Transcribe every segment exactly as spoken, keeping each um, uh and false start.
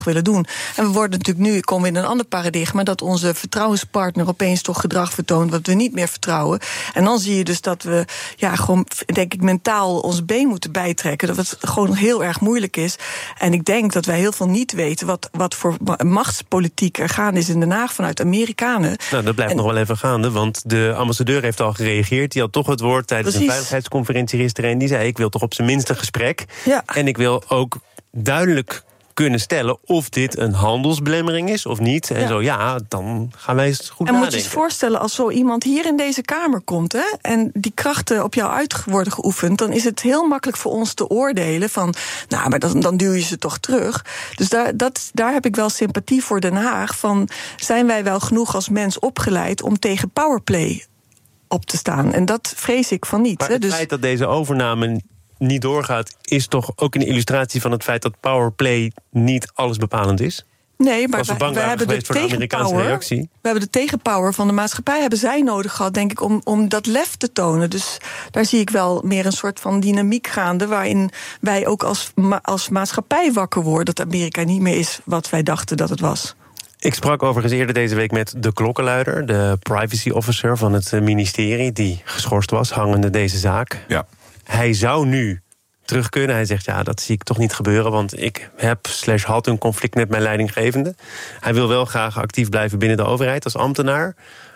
willen doen. En we worden natuurlijk nu, komen we in een ander paradigma, dat onze vertrouwenspartner opeens toch gedrag vertoont wat we niet meer vertrouwen. En dan zie je dus dat we ja, gewoon, denk ik, mentaal ons been moeten bijtrekken. Dat het gewoon heel erg moeilijk is. En ik denk dat wij heel veel niet weten wat, wat voor machtspolitiek er gaande is in Den Haag vanuit Amerikanen. Nou, dat blijft en, nog wel even gaande, want de ambassadeur heeft al gereageerd. Die had toch het woord tijdens precies. een veiligheidsconferentie gisteren. En die zei, ik wil toch op zijn minst een gesprek. Ja. En ik wil ook duidelijk kunnen stellen of dit een handelsbelemmering is of niet. En ja. zo, ja, dan gaan wij eens goed en nadenken. En moet je eens voorstellen, als zo iemand hier in deze Kamer komt, hè, en die krachten op jou uit worden geoefend, dan is het heel makkelijk voor ons te oordelen van, nou, maar dan, dan duw je ze toch terug. Dus daar, dat, daar heb ik wel sympathie voor Den Haag. Van, zijn wij wel genoeg als mens opgeleid om tegen powerplay op te staan? En dat vrees ik van niet. Maar hè, het dus feit dat deze overname niet doorgaat, is toch ook een illustratie van het feit dat powerplay niet alles bepalend is? Nee, maar we, we hebben de voor de Amerikaanse reactie. We hebben de tegenpower van de maatschappij hebben zij nodig gehad, denk ik, om, om dat lef te tonen. Dus daar zie ik wel meer een soort van dynamiek gaande, waarin wij ook als, als maatschappij wakker worden dat Amerika niet meer is wat wij dachten dat het was. Ik sprak overigens eerder deze week met de klokkenluider, de privacy officer van het ministerie, die geschorst was, hangende deze zaak. Ja. Hij zou nu terug kunnen. Hij zegt, ja, dat zie ik toch niet gebeuren, want ik heb slash had een conflict met mijn leidinggevende. Hij wil wel graag actief blijven binnen de overheid als ambtenaar.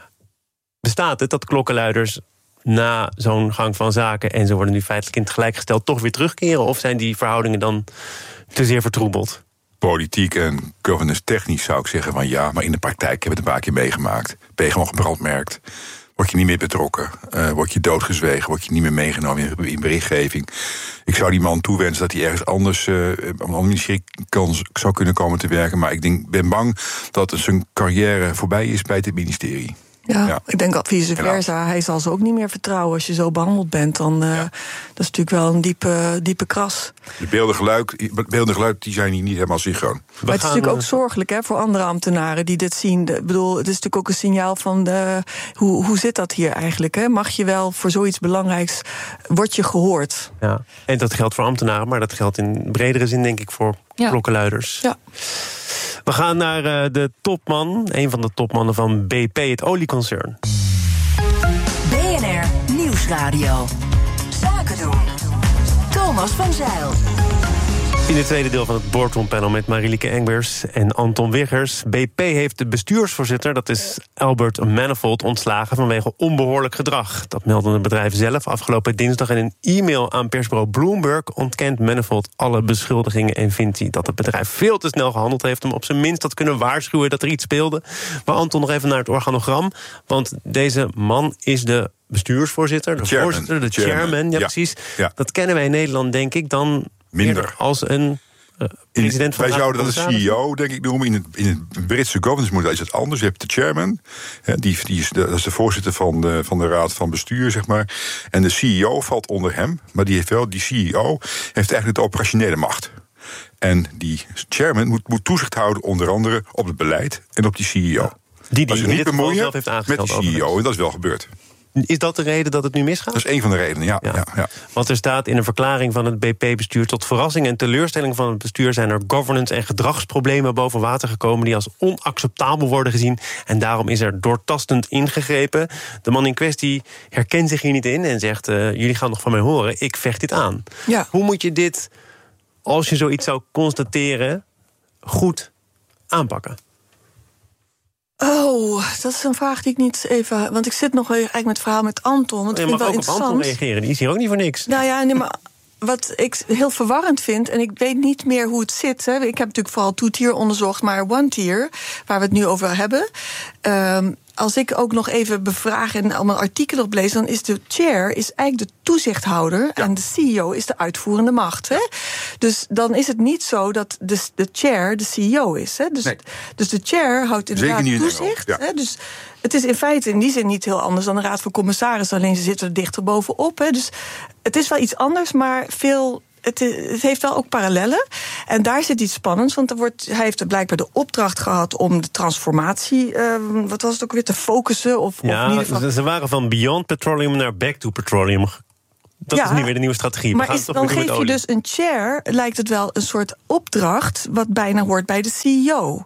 Bestaat het dat klokkenluiders na zo'n gang van zaken, en ze worden nu feitelijk in het gelijk gesteld, toch weer terugkeren? Of zijn die verhoudingen dan te zeer vertroebeld? Politiek en governance technisch zou ik zeggen van ja, maar in de praktijk hebben we het een paar keer meegemaakt. Ben je gewoon gebrandmerkt? Word je niet meer betrokken? Uh, word je doodgezwegen? Word je niet meer meegenomen in, in berichtgeving? Ik zou die man toewensen dat hij ergens anders uh, op een ander ministerie kan, zou kunnen komen te werken. Maar ik denk, ben bang dat zijn carrière voorbij is bij het ministerie. Ja, ja, ik denk dat vice versa. Ja. Hij zal ze ook niet meer vertrouwen. Als je zo behandeld bent, dan uh, ja. dat is natuurlijk wel een diepe, diepe kras. De beelden geluid, beelden geluid die zijn hier niet helemaal synchroon. Maar het is natuurlijk ook zorgelijk, hè, voor andere ambtenaren die dit zien. Ik bedoel, het is natuurlijk ook een signaal van de, hoe, hoe zit dat hier eigenlijk? Hè? Mag je wel voor zoiets belangrijks, word je gehoord? Ja, en dat geldt voor ambtenaren, maar dat geldt in bredere zin, denk ik, voor ja. klokkenluiders. Ja. We gaan naar uh, de topman, een van de topmannen van B P, het olieconcern. B N R Nieuwsradio. Zaken doen. Thomas van Zijl. In het tweede deel van het Boardroom Panel met Marielike Engbers en Anton Wiggers. B P heeft de bestuursvoorzitter, dat is Albert Manifold, ontslagen vanwege onbehoorlijk gedrag. Dat meldde het bedrijf zelf afgelopen dinsdag. In een e-mail aan persbureau Bloomberg ontkent Manifold alle beschuldigingen en vindt hij dat het bedrijf veel te snel gehandeld heeft om op zijn minst had kunnen waarschuwen dat er iets speelde. Maar Anton, nog even naar het organogram, want deze man is de bestuursvoorzitter, de chairman. voorzitter, de chairman, chairman, ja, ja precies. Ja. Dat kennen wij in Nederland, denk ik, dan minder als een uh, president in, van wij zouden dat een C E O, denk ik, noemen. In het, in het Britse governance model is het anders. Je hebt de chairman, hè, die, die is de, dat is de voorzitter van de, van de raad van bestuur, zeg maar. En de C E O valt onder hem, maar die heeft wel, die C E O heeft eigenlijk de operationele macht. En die chairman moet, moet toezicht houden, onder andere op het beleid en op die C E O. Ja. Die die zich niet bemoeien met de C E O, en dat is wel gebeurd. Is dat de reden dat het nu misgaat? Dat is een van de redenen, ja. ja. ja, ja. Want er staat in een verklaring van het B P-bestuur: tot verrassing en teleurstelling van het bestuur zijn er governance- en gedragsproblemen boven water gekomen die als onacceptabel worden gezien. En daarom is er doortastend ingegrepen. De man in kwestie herkent zich hier niet in en zegt: uh, jullie gaan nog van mij horen, ik vecht dit aan. Ja. Hoe moet je dit, als je zoiets zou constateren, goed aanpakken? Oh, dat is een vraag die ik niet even... Want ik zit nog eigenlijk met het verhaal met Anton. Want je mag ook op Anton reageren, die is hier ook niet voor niks. Nou ja, nee, maar wat ik heel verwarrend vind, en ik weet niet meer hoe het zit. Hè. Ik heb natuurlijk vooral two-tier onderzocht, maar one-tier, waar we het nu over hebben. Um, Als ik ook nog even bevraag en al mijn artikelen oplees, dan is de chair is eigenlijk de toezichthouder, ja. En de C E O is de uitvoerende macht. Hè? Dus dan is het niet zo dat de, de chair de C E O is. Hè? Dus, nee. dus de chair houdt inderdaad toezicht. Ja. Hè? Dus het is in feite in die zin niet heel anders dan de Raad van Commissarissen, alleen ze zitten er dichter bovenop. Hè? Dus het is wel iets anders, maar veel... Het, het heeft wel ook parallellen. En daar zit iets spannends, want er wordt, hij heeft blijkbaar de opdracht gehad om de transformatie, uh, wat was het ook weer, te focussen. Of, ja, of in ieder geval... ze waren van Beyond Petroleum naar Back to Petroleum Dat ja, is nu weer de nieuwe strategie. We maar gaan is, toch dan weer doen geef met je olie. dus een chair, lijkt het wel een soort opdracht wat bijna hoort bij de C E O.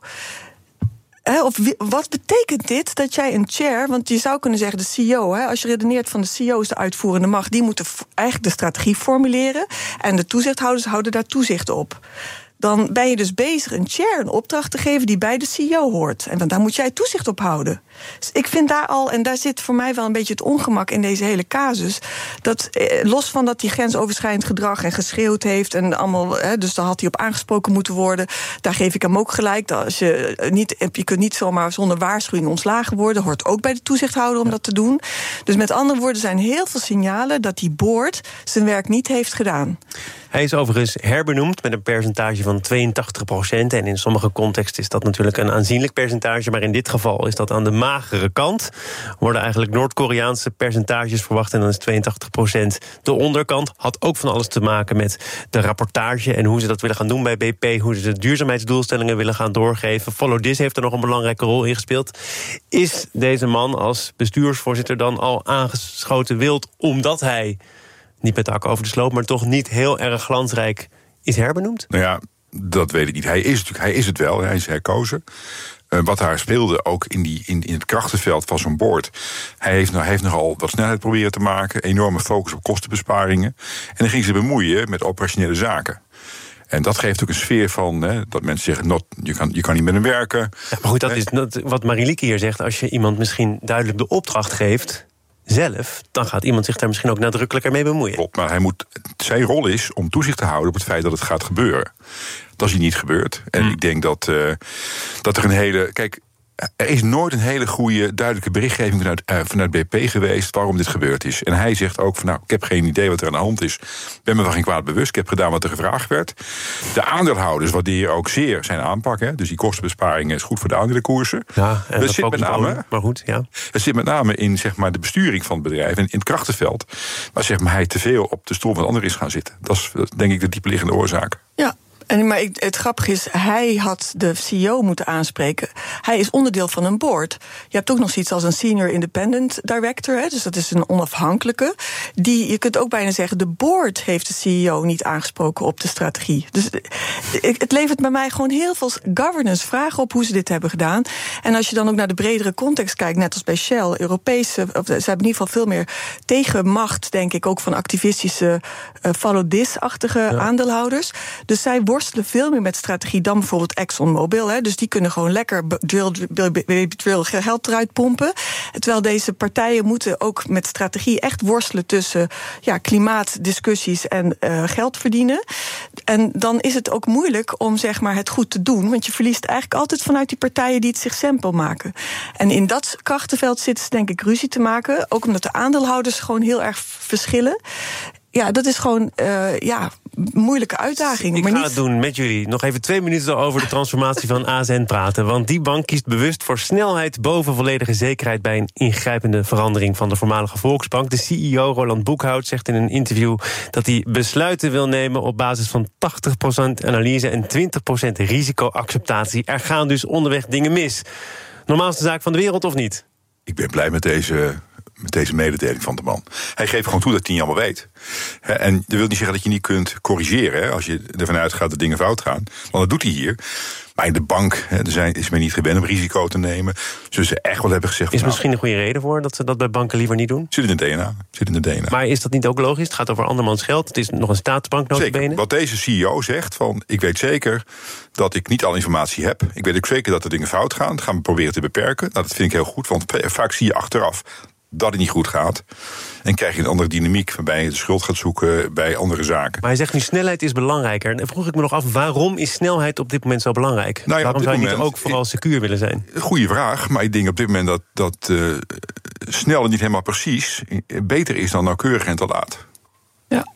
He, of wie, wat betekent dit dat jij een chair, want je zou kunnen zeggen de C E O, he, als je redeneert van de C E O is de uitvoerende macht, die moeten f- eigenlijk de strategie formuleren en de toezichthouders houden daar toezicht op. Dan ben je dus bezig een chair een opdracht te geven die bij de C E O hoort. En daar moet jij toezicht op houden. Dus ik vind daar al, en daar zit voor mij wel een beetje het ongemak in deze hele casus, dat eh, los van dat hij grensoverschrijdend gedrag en geschreeuwd heeft en allemaal, hè, dus daar had hij op aangesproken moeten worden. Daar geef ik hem ook gelijk. Dat als je, niet, je kunt niet zomaar zonder waarschuwing ontslagen worden. Hoort ook bij de toezichthouder om dat te doen. Dus met andere woorden zijn heel veel signalen dat die board zijn werk niet heeft gedaan. Hij is overigens herbenoemd met een percentage van tweeëntachtig procent. En in sommige contexten is dat natuurlijk een aanzienlijk percentage. Maar in dit geval is dat aan de magere kant. Er worden eigenlijk Noord-Koreaanse percentages verwacht. En dan is tweeëntachtig procent de onderkant. Had ook van alles te maken met de rapportage en hoe ze dat willen gaan doen bij B P. Hoe ze de duurzaamheidsdoelstellingen willen gaan doorgeven. Follow This heeft er nog een belangrijke rol in gespeeld. Is deze man als bestuursvoorzitter dan al aangeschoten wild omdat hij, niet met de hak over de sloot, maar toch niet heel erg glansrijk is herbenoemd? Nou ja, dat weet ik niet. Hij is, natuurlijk, hij is het wel, hij is herkozen. Uh, wat daar speelde, ook in, die, in, in het krachtenveld van zo'n board. Hij heeft, nou, heeft nogal wat snelheid proberen te maken. Enorme focus op kostenbesparingen. En dan ging ze bemoeien met operationele zaken. En dat geeft ook een sfeer van, hè, dat mensen zeggen, not, je, kan, je kan niet met hem werken. Ja, maar goed, dat is dat, wat Marielike hier zegt. Als je iemand misschien duidelijk de opdracht geeft zelf, dan gaat iemand zich daar misschien ook nadrukkelijker mee bemoeien. Klopt, maar hij moet, zijn rol is om toezicht te houden op het feit dat het gaat gebeuren. Dat is hier niet gebeurd. En hmm. ik denk dat, uh, dat er een hele... Kijk, er is nooit een hele goede, duidelijke berichtgeving vanuit, uh, vanuit B P geweest waarom dit gebeurd is. En hij zegt ook van, nou, ik heb geen idee wat er aan de hand is. Ik ben me van geen kwaad bewust. Ik heb gedaan wat er gevraagd werd. De aandeelhouders waarderen ook zeer zijn aanpak. Hè. Dus die kostenbesparingen is goed voor de aandelenkoersen. Ja, en dat zit met name, aan, maar goed, ja. Het zit met name in, zeg maar, de besturing van het bedrijf en in het krachtenveld. Maar zeg maar, hij te veel op de stoel van anderen is gaan zitten. Dat is, denk ik, de diepliggende oorzaak. Ja. En, maar ik, het grappige is, hij had de C E O moeten aanspreken. Hij is onderdeel van een board. Je hebt ook nog zoiets als een senior independent director, hè, dus dat is een onafhankelijke. Die, je kunt ook bijna zeggen, de board heeft de C E O niet aangesproken op de strategie. Dus het levert bij mij gewoon heel veel governance vragen op hoe ze dit hebben gedaan. En als je dan ook naar de bredere context kijkt, net als bij Shell, Europese, of, ze hebben in ieder geval veel meer tegenmacht, denk ik, ook van activistische uh, follow this-achtige ja. aandeelhouders. Dus zij worstelen veel meer met strategie dan bijvoorbeeld ExxonMobil. Hè. Dus die kunnen gewoon lekker drill, drill, drill geld eruit pompen. Terwijl deze partijen moeten ook met strategie echt worstelen tussen ja, klimaatdiscussies en uh, geld verdienen. En dan is het ook moeilijk om zeg maar, het goed te doen. Want je verliest eigenlijk altijd vanuit die partijen die het zich simpel maken. En in dat krachtenveld zitten ze denk ik ruzie te maken. Ook omdat de aandeelhouders gewoon heel erg verschillen. Ja, dat is gewoon uh, ja, moeilijke uitdaging. Ik maar ga niet... het doen met jullie. Nog even twee minuten over de transformatie van A S N praten. Want die bank kiest bewust voor snelheid boven volledige zekerheid bij een ingrijpende verandering van de voormalige Volksbank. De C E O Roland Boekhout zegt in een interview dat hij besluiten wil nemen op basis van tachtig procent analyse en twintig procent risicoacceptatie. Er gaan dus onderweg dingen mis. Normaalste zaak van de wereld of niet? Ik ben blij met deze... met deze mededeling van de man. Hij geeft gewoon toe dat hij niet allemaal weet. En dat wil niet zeggen dat je niet kunt corrigeren, als je ervan uitgaat dat dingen fout gaan. Want dat doet hij hier. Maar in de bank er zijn, is men niet gewend om risico te nemen. Zullen ze echt wel hebben gezegd... Is er nou, misschien een goede reden voor dat ze dat bij banken liever niet doen? Zit in het D N A. Zit in het D N A. Maar is dat niet ook logisch? Het gaat over andermans geld. Het is nog een staatsbank nota bene. Zeker. Wat deze C E O zegt, van ik weet zeker dat ik niet alle informatie heb. Ik weet ook zeker dat er dingen fout gaan. Dat gaan we proberen te beperken. Nou, dat vind ik heel goed, want vaak zie je achteraf dat het niet goed gaat. En krijg je een andere dynamiek waarbij je de schuld gaat zoeken bij andere zaken. Maar hij zegt nu snelheid is belangrijker. En dan vroeg ik me nog af, waarom is snelheid op dit moment zo belangrijk? Nou ja, waarom zou je moment, niet ook vooral secuur willen zijn? Goeie vraag, maar ik denk op dit moment dat, dat uh, snel en niet helemaal precies beter is dan nauwkeurig en te laat. Ja.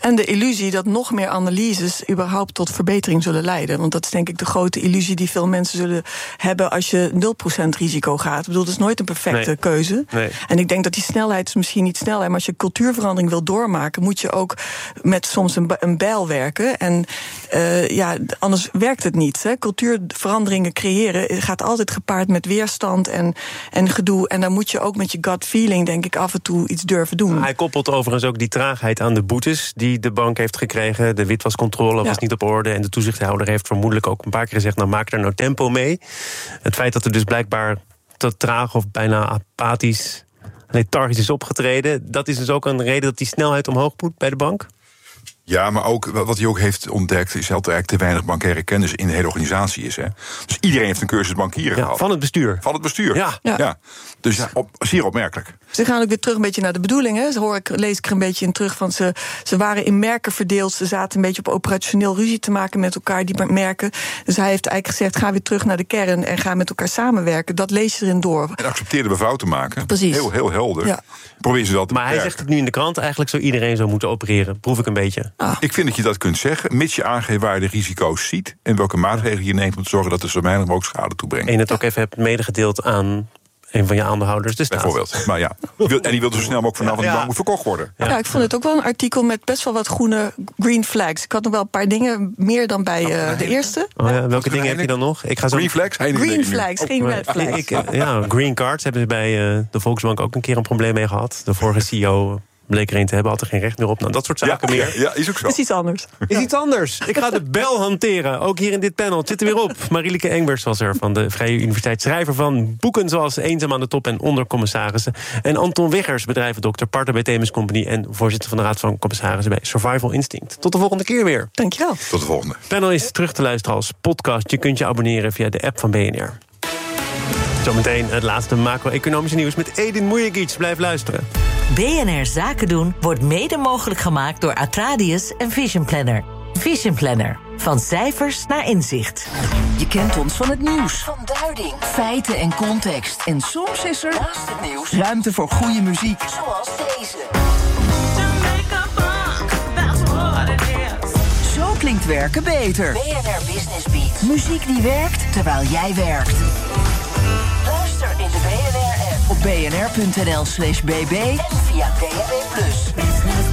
En de illusie dat nog meer analyses überhaupt tot verbetering zullen leiden. Want dat is denk ik de grote illusie die veel mensen zullen hebben als je nul procent risico gaat. Ik bedoel, dat is nooit een perfecte nee. keuze. Nee. En ik denk dat die snelheid is misschien niet snelheid, maar als je cultuurverandering wil doormaken, moet je ook met soms een, een bijl werken. En uh, ja, anders werkt het niet. Hè. Cultuurveranderingen creëren gaat altijd gepaard met weerstand en, en gedoe. En dan moet je ook met je gut feeling, denk ik, af en toe iets durven doen. Hij koppelt overigens ook die traagheid aan de boetes die de bank heeft gekregen. De witwascontrole was ja. niet op orde. En de toezichthouder heeft vermoedelijk ook een paar keer gezegd, nou, maak er nou tempo mee. Het feit dat er dus blijkbaar te traag of bijna apathisch, lethargisch is opgetreden, dat is dus ook een reden dat die snelheid omhoog moet bij de bank? Ja, maar ook wat hij ook heeft ontdekt is dat er eigenlijk te weinig bankaire kennis in de hele organisatie is. Hè. Dus iedereen heeft een cursus bankieren ja, gehad. Van het bestuur. Van het bestuur. Ja. ja. ja. Dus ja, op, zeer opmerkelijk. Ze gaan ook weer terug een beetje naar de bedoelingen. Zo hoor ik, lees ik er een beetje in terug van ze, ze waren in merken verdeeld. Ze zaten een beetje op operationeel ruzie te maken met elkaar, die merken. Dus hij heeft eigenlijk gezegd, ga weer terug naar de kern en ga met elkaar samenwerken. Dat lees je erin door. En accepteerde we fouten maken. Precies. Heel, heel helder. Ja. Probeer ze dat te maar hij zegt het nu in de krant, eigenlijk zou iedereen zo moeten opereren. Proef ik een beetje. Ah. Ik vind dat je dat kunt zeggen, mits je aangeeft waar je de risico's ziet en welke maatregelen je neemt om te zorgen dat er zo weinig mogelijk schade toebrengt. En het ook even hebt medegedeeld aan een van je aandeelhouders, de staat. Bijvoorbeeld. Maar ja, en die wilde zo snel mogelijk vanaf ja. de bank moet verkocht worden. Ja. ja, ik vond het ook wel een artikel met best wel wat groene green flags. Ik had nog wel een paar dingen, meer dan bij uh, de eerste. Oh ja, welke dingen heb je dan nog? Ik ga zo... Green flags? Green flags, geen red flags. Ik, ja, green cards hebben ze bij uh, de Volksbank ook een keer een probleem mee gehad. De vorige C E O bleek er een te hebben, had er geen recht meer op. Nou, dat soort zaken ja, meer. Ja, ja, is ook zo. Is iets anders. Is iets anders. Ik ga de bel hanteren. Ook hier in dit panel. Het zit er weer op. Marieleke Engbers was er van de Vrije Universiteit. Schrijver van boeken zoals Eenzaam aan de top en Ondercommissarissen. En Anton Wiggers, bedrijvendokter, partner bij Themis Company en voorzitter van de Raad van Commissarissen bij Survival Instinct. Tot de volgende keer weer. Dankjewel. Tot de volgende. Panel is terug te luisteren als podcast. Je kunt je abonneren via de app van B N R. Zometeen het laatste macro-economische nieuws met Edin Mujagic. Blijf luisteren. B N R Zaken doen wordt mede mogelijk gemaakt door Atradius en Vision Planner. Vision Planner. Van cijfers naar inzicht. Je kent ons van het nieuws. Van duiding, feiten en context. En soms is er, naast het nieuws, ruimte voor goede muziek. Zoals deze. Zo klinkt werken beter. B N R Business Beat. Muziek die werkt terwijl jij werkt. Luister in de B N R-app op bnr.nl slash bb en via D A B plus.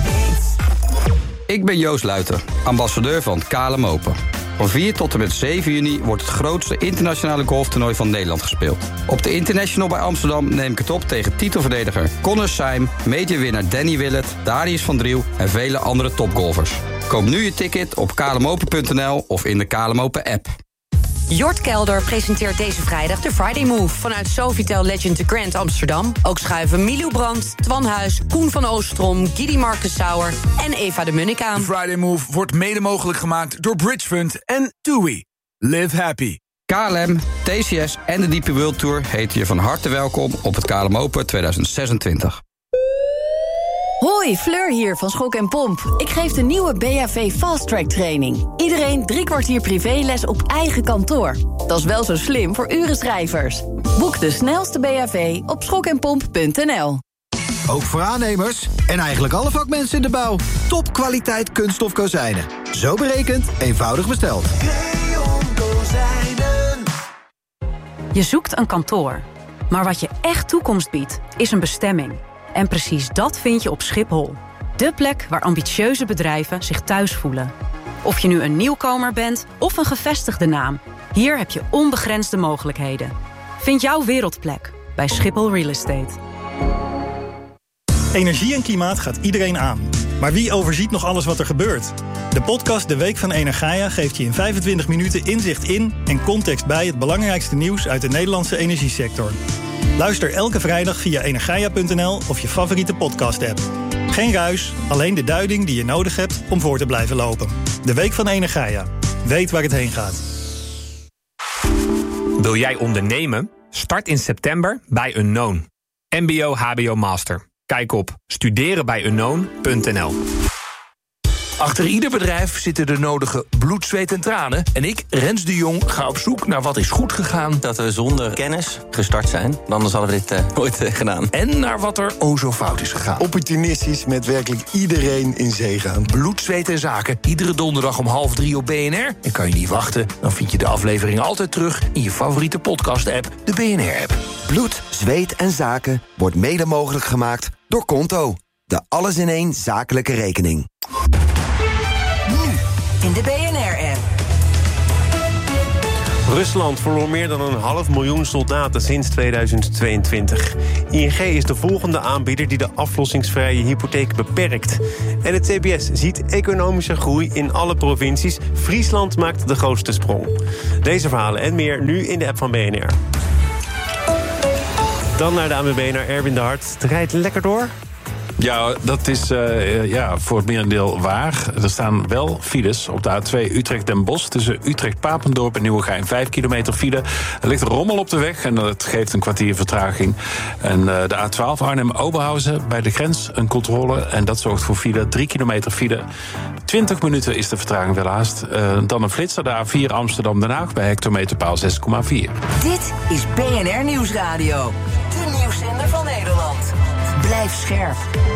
Ik ben Joost Luiter, ambassadeur van K L M Open. Van vier tot en met zeven juni wordt het grootste internationale golftoernooi van Nederland gespeeld. Op de International bij Amsterdam neem ik het op tegen titelverdediger Connor Syme, majorwinnaar Danny Willett, Darius van Driel en vele andere topgolfers. Koop nu je ticket op k l m open punt n l of in de K L M Open app. Jort Kelder presenteert deze vrijdag de Friday Move vanuit Sofitel Legend de Grand Amsterdam. Ook schuiven Milou Brandt, Twan Huis, Koen van Oostrom, Gidi Marcus Sauer en Eva de Munnik aan. De Friday Move wordt mede mogelijk gemaakt door Bridgefund en TUI. Live happy. K L M, T C S en de D P World Tour heten je van harte welkom op het K L M Open tweeduizend zesentwintig. Hoi, Fleur hier van Schok en Pomp. Ik geef de nieuwe B H V Fast Track training. Iedereen drie kwartier privéles op eigen kantoor. Dat is wel zo slim voor urenschrijvers. Boek de snelste B H V op schok en pomp punt n l. Ook voor aannemers en eigenlijk alle vakmensen in de bouw. Topkwaliteit kunststof kozijnen. Zo berekend, eenvoudig besteld. Creon Kozijnen. Je zoekt een kantoor. Maar wat je echt toekomst biedt, is een bestemming. En precies dat vind je op Schiphol. De plek waar ambitieuze bedrijven zich thuis voelen. Of je nu een nieuwkomer bent of een gevestigde naam. Hier heb je onbegrensde mogelijkheden. Vind jouw wereldplek bij Schiphol Real Estate. Energie en klimaat gaat iedereen aan. Maar wie overziet nog alles wat er gebeurt? De podcast De Week van Energaia geeft je in vijfentwintig minuten inzicht in en context bij het belangrijkste nieuws uit de Nederlandse energiesector. Luister elke vrijdag via energaia punt n l of je favoriete podcast-app. Geen ruis, alleen de duiding die je nodig hebt om voor te blijven lopen. De Week van Energaia. Weet waar het heen gaat. Wil jij ondernemen? Start in september bij Unknown. M B O H B O Master. Kijk op studeren bij unknown punt n l. Achter ieder bedrijf zitten de nodige bloed, zweet en tranen. En ik, Rens de Jong, ga op zoek naar wat is goed gegaan. Dat we zonder kennis gestart zijn. Anders hadden we dit uh, nooit uh, gedaan. En naar wat er o zo fout is gegaan. Opportunistisch met werkelijk iedereen in zee gaan. Bloed, zweet en zaken. Iedere donderdag om half drie op B N R. En kan je niet wachten, dan vind je de aflevering altijd terug in je favoriete podcast-app, de B N R-app. Bloed, zweet en zaken wordt mede mogelijk gemaakt door Konto. De alles-in-één zakelijke rekening. Nu in de B N R-app. Rusland verloor meer dan een half miljoen soldaten sinds tweeduizend tweeëntwintig. I N G is de volgende aanbieder die de aflossingsvrije hypotheek beperkt. En het C B S ziet economische groei in alle provincies. Friesland maakt de grootste sprong. Deze verhalen en meer nu in de app van B N R. Dan naar de A N W B naar Erwin de Hart. Het rijdt lekker door. Ja, dat is uh, ja, voor het merendeel waar. Er staan wel files op de A twee Utrecht-Den Bosch. Tussen Utrecht-Papendorp en Nieuwegein. Vijf kilometer file. Er ligt rommel op de weg en dat geeft een kwartier vertraging. En uh, de A twaalf Arnhem-Oberhausen bij de grens een controle. En dat zorgt voor file. Drie kilometer file. twintig minuten is de vertraging wel haast. Uh, dan een flitser, de A vier Amsterdam-Den Haag bij hectometerpaal zes komma vier. Dit is B N R Nieuwsradio. De nieuwszender van Nederland. Blijf scherp.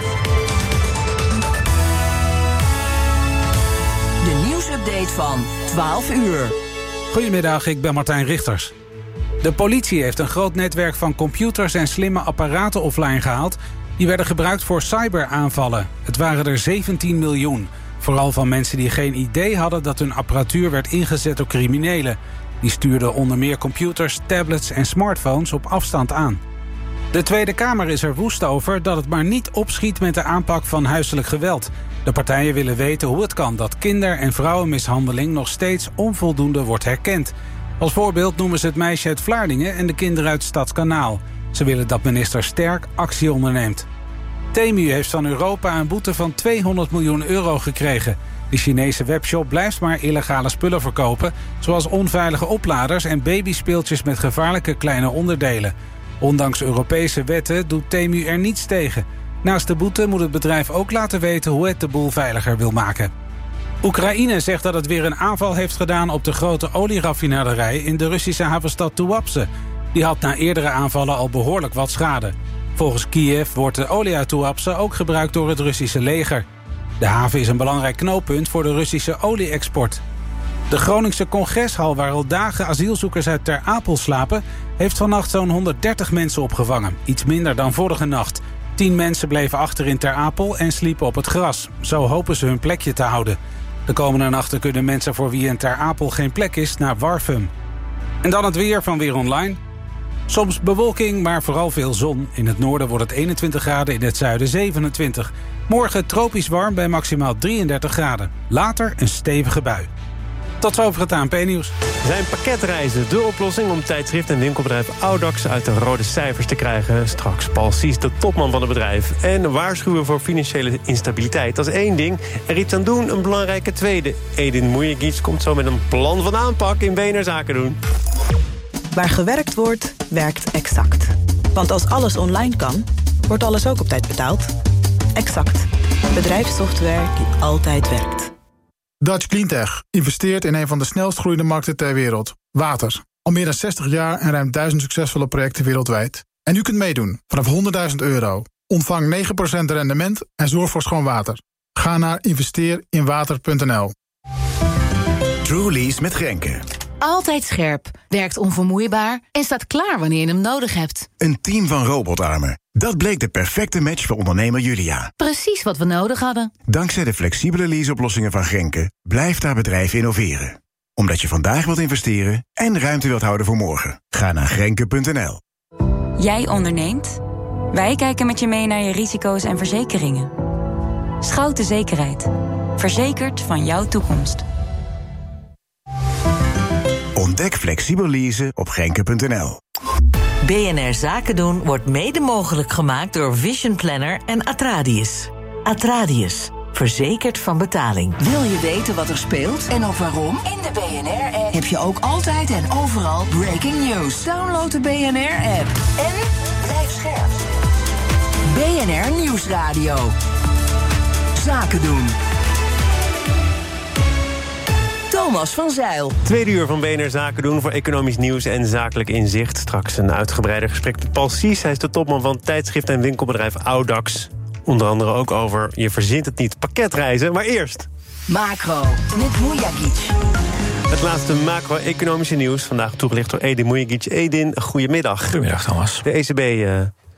De nieuwsupdate van twaalf uur. Goedemiddag, ik ben Martijn Richters. De politie heeft een groot netwerk van computers en slimme apparaten offline gehaald. Die werden gebruikt voor cyberaanvallen. Het waren er zeventien miljoen. Vooral van mensen die geen idee hadden dat hun apparatuur werd ingezet door criminelen. Die stuurden onder meer computers, tablets en smartphones op afstand aan. De Tweede Kamer is er woest over dat het maar niet opschiet met de aanpak van huiselijk geweld. De partijen willen weten hoe het kan dat kinder- en vrouwenmishandeling nog steeds onvoldoende wordt herkend. Als voorbeeld noemen ze het meisje uit Vlaardingen en de kinderen uit Stadskanaal. Ze willen dat minister Sterk actie onderneemt. Temu heeft van Europa een boete van tweehonderd miljoen euro gekregen. De Chinese webshop blijft maar illegale spullen verkopen, zoals onveilige opladers en babyspeeltjes met gevaarlijke kleine onderdelen. Ondanks Europese wetten doet Temu er niets tegen. Naast de boete moet het bedrijf ook laten weten hoe het de boel veiliger wil maken. Oekraïne zegt dat het weer een aanval heeft gedaan op de grote olieraffinaderij in de Russische havenstad Tuapse. Die had na eerdere aanvallen al behoorlijk wat schade. Volgens Kiev wordt de olie uit Tuapse ook gebruikt door het Russische leger. De haven is een belangrijk knooppunt voor de Russische olie-export. De Groningse congreshal, waar al dagen asielzoekers uit Ter Apel slapen, heeft vannacht zo'n honderddertig mensen opgevangen. Iets minder dan vorige nacht. Tien mensen bleven achter in Ter Apel en sliepen op het gras. Zo hopen ze hun plekje te houden. De komende nachten kunnen mensen voor wie in Ter Apel geen plek is naar Warfum. En dan het weer van Weer Online. Soms bewolking, maar vooral veel zon. In het noorden wordt het eenentwintig graden, in het zuiden zevenentwintig. Morgen tropisch warm bij maximaal drieëndertig graden. Later een stevige bui. Tot zover het A N P-nieuws. Zijn pakketreizen de oplossing om tijdschrift en winkelbedrijf Audax uit de rode cijfers te krijgen? Straks Paul Sies, de topman van het bedrijf. En waarschuwen voor financiële instabiliteit. Dat is één ding. Er iets aan doen, een belangrijke tweede. Edin Mujagic komt zo met een plan van aanpak in B N R Zaken doen. Waar gewerkt wordt, werkt Exact. Want als alles online kan, wordt alles ook op tijd betaald. Exact. Bedrijfssoftware die altijd werkt. Dutch Cleantech investeert in een van de snelst groeiende markten ter wereld. Water. Al meer dan zestig jaar en ruim duizend succesvolle projecten wereldwijd. En u kunt meedoen vanaf honderdduizend euro. Ontvang negen procent rendement en zorg voor schoon water. Ga naar investeer in water punt n l. Trulies met Grenke. Altijd scherp, werkt onvermoeibaar en staat klaar wanneer je hem nodig hebt. Een team van robotarmen. Dat bleek de perfecte match voor ondernemer Julia. Precies wat we nodig hadden. Dankzij de flexibele leaseoplossingen van Grenke blijft haar bedrijf innoveren. Omdat je vandaag wilt investeren en ruimte wilt houden voor morgen. Ga naar grenke punt n l. Jij onderneemt? Wij kijken met je mee naar je risico's en verzekeringen. Schouten Zekerheid. Verzekerd van jouw toekomst. Ontdek flexibel leasen op grenke punt n l. B N R Zaken doen wordt mede mogelijk gemaakt door Vision Planner en Atradius. Atradius, verzekerd van betaling. Wil je weten wat er speelt en ook waarom? In de B N R-app heb je ook altijd en overal breaking news. Download de B N R-app en blijf scherp. B N R Nieuwsradio. Zaken doen. Thomas van Zeil. Tweede uur van B N R Zaken doen voor economisch nieuws en zakelijk inzicht. Straks een uitgebreider gesprek met Paul Sies. Hij is de topman van tijdschrift en winkelbedrijf Audax. Onder andere ook over, je verzint het niet, pakketreizen. Maar eerst... Macro, met Mujagic. Het laatste macro-economische nieuws. Vandaag toegelicht door Edin Mujagic. Edin, goedemiddag. Goedemiddag, Thomas. De E C B uh,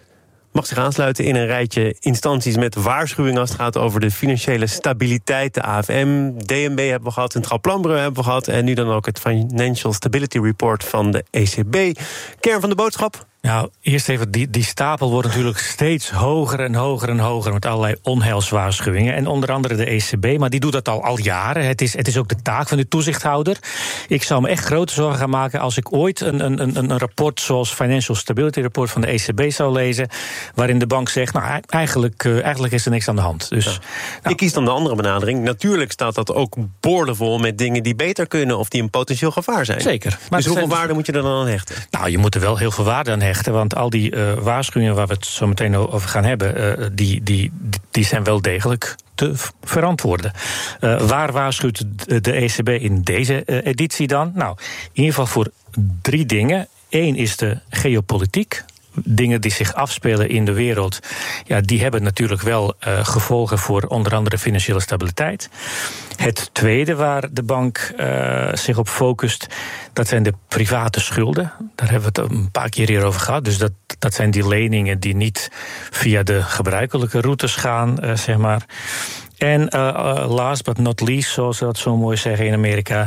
mag zich aansluiten in een rijtje instanties met waarschuwingen als het gaat over de financiële stabiliteit. De A F M, D N B hebben we gehad, Centraal Planbureau hebben we gehad en nu dan ook het Financial Stability Report van de E C B. Kern van de boodschap? Nou, eerst even, die, die stapel wordt natuurlijk steeds hoger en hoger en hoger met allerlei onheilswaarschuwingen. En onder andere de E C B, maar die doet dat al, al jaren. Het is, het is ook de taak van de toezichthouder. Ik zou me echt grote zorgen gaan maken als ik ooit een, een, een, een rapport zoals Financial Stability Report van de E C B zou lezen, waarin de bank zegt, nou eigenlijk, uh, eigenlijk is er niks aan de hand. Dus, ja. nou. Ik kies dan de andere benadering. Natuurlijk staat dat ook boordevol met dingen die beter kunnen of die een potentieel gevaar zijn. Zeker. Maar dus hoeveel waarde moet je er dan aan hechten? Nou, je moet er wel heel veel waarde aan hechten. Want al die uh, waarschuwingen waar we het zo meteen over gaan hebben, uh, die, die, die zijn wel degelijk te verantwoorden. Uh, waar waarschuwt de E C B in deze uh, editie dan? Nou, in ieder geval voor drie dingen. Eén is de geopolitiek. Dingen die zich afspelen in de wereld, ja, die hebben natuurlijk wel uh, gevolgen voor onder andere financiële stabiliteit. Het tweede waar de bank uh, zich op focust, dat zijn de private schulden. Daar hebben we het een paar keer hier over gehad. Dus dat, dat zijn die leningen die niet via de gebruikelijke routes gaan, uh, zeg maar. En uh, uh, last but not least, zoals ze dat zo mooi zeggen in Amerika,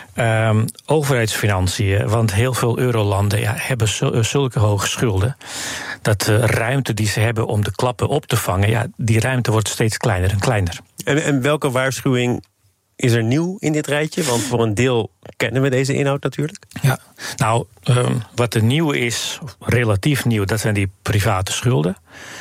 um, overheidsfinanciën. Want heel veel eurolanden ja, hebben zulke hoge schulden, dat de ruimte die ze hebben om de klappen op te vangen, ja, die ruimte wordt steeds kleiner en kleiner. En, en welke waarschuwing is er nieuw in dit rijtje? Want voor een deel kennen we deze inhoud natuurlijk. Ja, nou, um, wat er nieuw is, relatief nieuw, dat zijn die private schulden.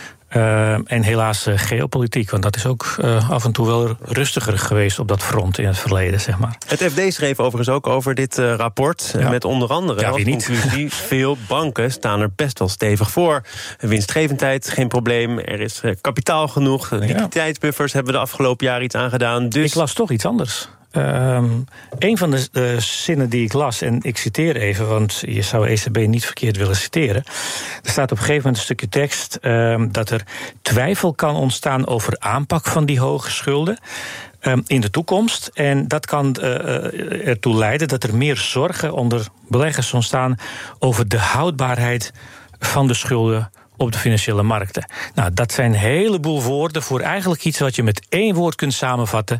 Uh, en helaas uh, geopolitiek, want dat is ook uh, af en toe wel rustiger geweest op dat front in het verleden, zeg maar. Het F D schreef overigens ook over dit uh, rapport, ja. met onder andere ja, als conclusie, veel banken staan er best wel stevig voor. Winstgevendheid, geen probleem, er is uh, kapitaal genoeg, ja. liquiditeitsbuffers hebben we de afgelopen jaren iets aan gedaan. Dus... Ik las toch iets anders. Um, een van de uh, zinnen die ik las, en ik citeer even, want je zou E C B niet verkeerd willen citeren. Er staat op een gegeven moment een stukje tekst um, dat er twijfel kan ontstaan over aanpak van die hoge schulden um, in de toekomst. En dat kan uh, ertoe leiden dat er meer zorgen onder beleggers ontstaan over de houdbaarheid van de schulden op de financiële markten. Nou, dat zijn een heleboel woorden voor eigenlijk iets wat je met één woord kunt samenvatten: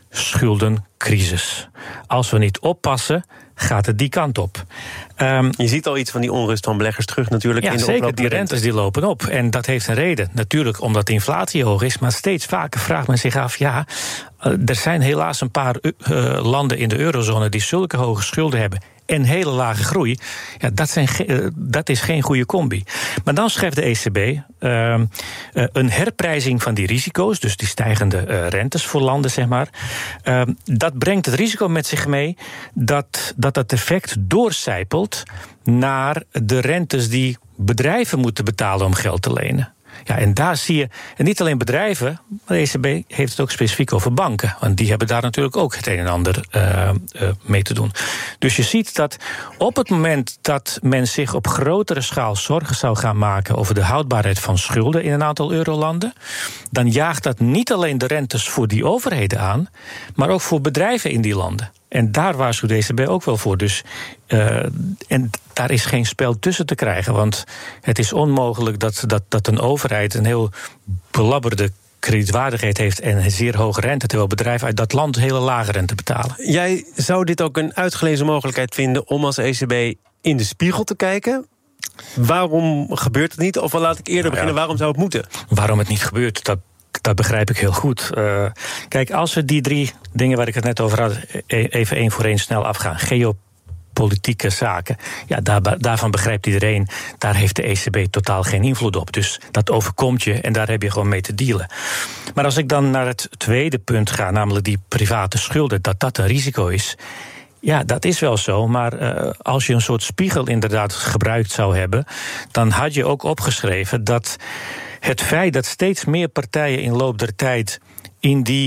schuldencrisis. Als we niet oppassen, gaat het die kant op. Um, je ziet al iets van die onrust van beleggers terug natuurlijk. Ja, in de zeker, die rentes die lopen op. En dat heeft een reden. Natuurlijk omdat de inflatie hoog is, maar steeds vaker vraagt men zich af, ja, er zijn helaas een paar uh, landen in de eurozone die zulke hoge schulden hebben en hele lage groei. Ja, dat, zijn ge- dat is geen goede combi. Maar dan schrijft de E C B uh, uh, een herprijzing van die risico's, dus die stijgende uh, rentes voor landen, zeg maar. Uh, dat brengt het risico met zich mee dat dat, dat effect doorcijpelt naar de rentes die bedrijven moeten betalen om geld te lenen. Ja, en daar zie je, en niet alleen bedrijven, maar de E C B heeft het ook specifiek over banken. Want die hebben daar natuurlijk ook het een en ander uh, uh, mee te doen. Dus je ziet dat op het moment dat men zich op grotere schaal zorgen zou gaan maken over de houdbaarheid van schulden in een aantal eurolanden, dan jaagt dat niet alleen de rentes voor die overheden aan, maar ook voor bedrijven in die landen. En daar waarschuwt de E C B ook wel voor. Dus, uh, en daar is geen spel tussen te krijgen. Want het is onmogelijk dat, dat, dat een overheid een heel belabberde kredietwaardigheid heeft en een zeer hoge rente, terwijl bedrijven uit dat land hele lage rente betalen. Jij zou dit ook een uitgelezen mogelijkheid vinden om als E C B in de spiegel te kijken? Waarom gebeurt het niet? Of laat ik eerder nou ja, beginnen, waarom zou het moeten? Waarom het niet gebeurt, dat Dat begrijp ik heel goed. Uh, kijk, als we die drie dingen waar ik het net over had even één voor één snel afgaan. Geopolitieke zaken, ja, daar, daarvan begrijpt iedereen, daar heeft de E C B totaal geen invloed op. Dus dat overkomt je en daar heb je gewoon mee te dealen. Maar als ik dan naar het tweede punt ga, namelijk die private schulden, dat dat een risico is. Ja, dat is wel zo, maar uh, als je een soort spiegel inderdaad gebruikt zou hebben, dan had je ook opgeschreven dat het feit dat steeds meer partijen in loop der tijd in die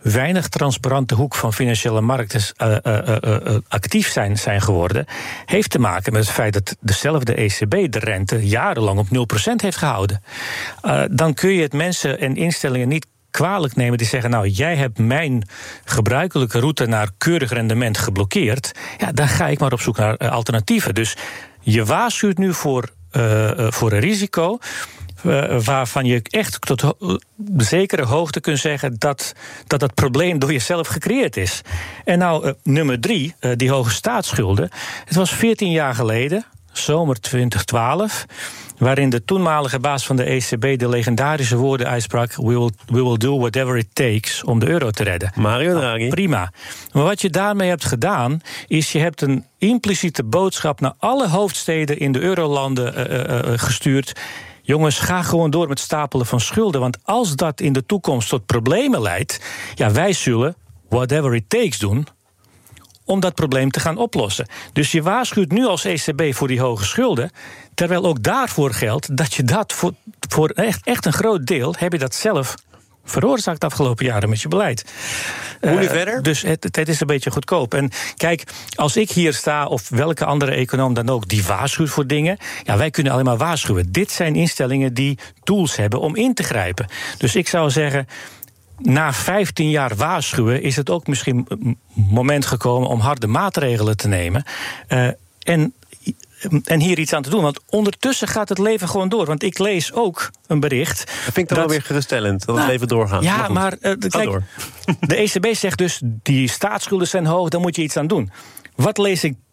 weinig transparante hoek van financiële markten uh, uh, uh, uh, actief zijn, zijn geworden, heeft te maken met het feit dat dezelfde E C B de rente jarenlang op nul procent heeft gehouden. Uh, dan kun je het mensen en instellingen niet kwalijk nemen die zeggen, nou, jij hebt mijn gebruikelijke route naar keurig rendement geblokkeerd. Ja, dan ga ik maar op zoek naar uh, alternatieven. Dus je waarschuwt nu voor, uh, uh, voor een risico Uh, waarvan je echt tot ho- zekere hoogte kunt zeggen dat, dat het probleem door jezelf gecreëerd is. En nou, uh, nummer drie, uh, die hoge staatsschulden. Het was veertien jaar geleden, zomer twintig twaalf... waarin de toenmalige baas van de E C B de legendarische woorden uitsprak: We will, we will do whatever it takes om de euro te redden. Mario Draghi. Nou, prima. Maar wat je daarmee hebt gedaan, is je hebt een impliciete boodschap naar alle hoofdsteden in de eurolanden uh, uh, uh, gestuurd. Jongens, ga gewoon door met stapelen van schulden. Want als dat in de toekomst tot problemen leidt, ja, wij zullen whatever it takes doen om dat probleem te gaan oplossen. Dus je waarschuwt nu als E C B voor die hoge schulden, terwijl ook daarvoor geldt dat je dat voor, voor echt, echt een groot deel, heb je dat zelf veroorzaakt de afgelopen jaren met je beleid. Hoe nu uh, verder? Dus het, het is een beetje goedkoop. En kijk, als ik hier sta, of welke andere econoom dan ook, die waarschuwt voor dingen, ja, wij kunnen alleen maar waarschuwen. Dit zijn instellingen die tools hebben om in te grijpen. Dus ik zou zeggen, na vijftien jaar waarschuwen is het ook misschien een moment gekomen om harde maatregelen te nemen. Uh, en En hier iets aan te doen. Want ondertussen gaat het leven gewoon door. Want ik lees ook een bericht. Dat vind ik dan wel weer geruststellend, dat nou, het leven doorgaat. Ja, maar, maar uh, kijk, door. De E C B zegt dus, die staatsschulden zijn hoog, daar moet je iets aan doen. Wat lees ik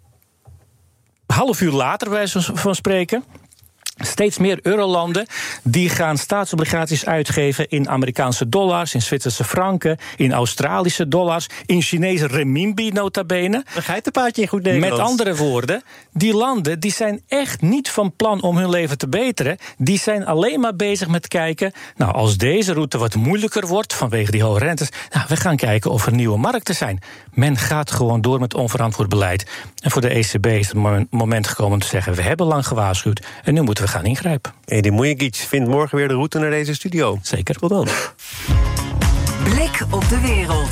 half uur later, bij wijze van spreken? Steeds meer eurolanden die gaan staatsobligaties uitgeven in Amerikaanse dollars, in Zwitserse franken, in Australische dollars, in Chinese renminbi nota bene. Een geitenpaadje in goed Nederlands. Met andere woorden, die landen die zijn echt niet van plan om hun leven te beteren. Die zijn alleen maar bezig met kijken, nou, als deze route wat moeilijker wordt vanwege die hoge rentes, nou, we gaan kijken of er nieuwe markten zijn. Men gaat gewoon door met onverantwoord beleid. En voor de E C B is het moment gekomen om te zeggen, we hebben lang gewaarschuwd en nu moeten we gaan ingrijpen. Edi Mujigic vindt morgen weer de route naar deze studio. Zeker. Tot dan. Blik op de wereld.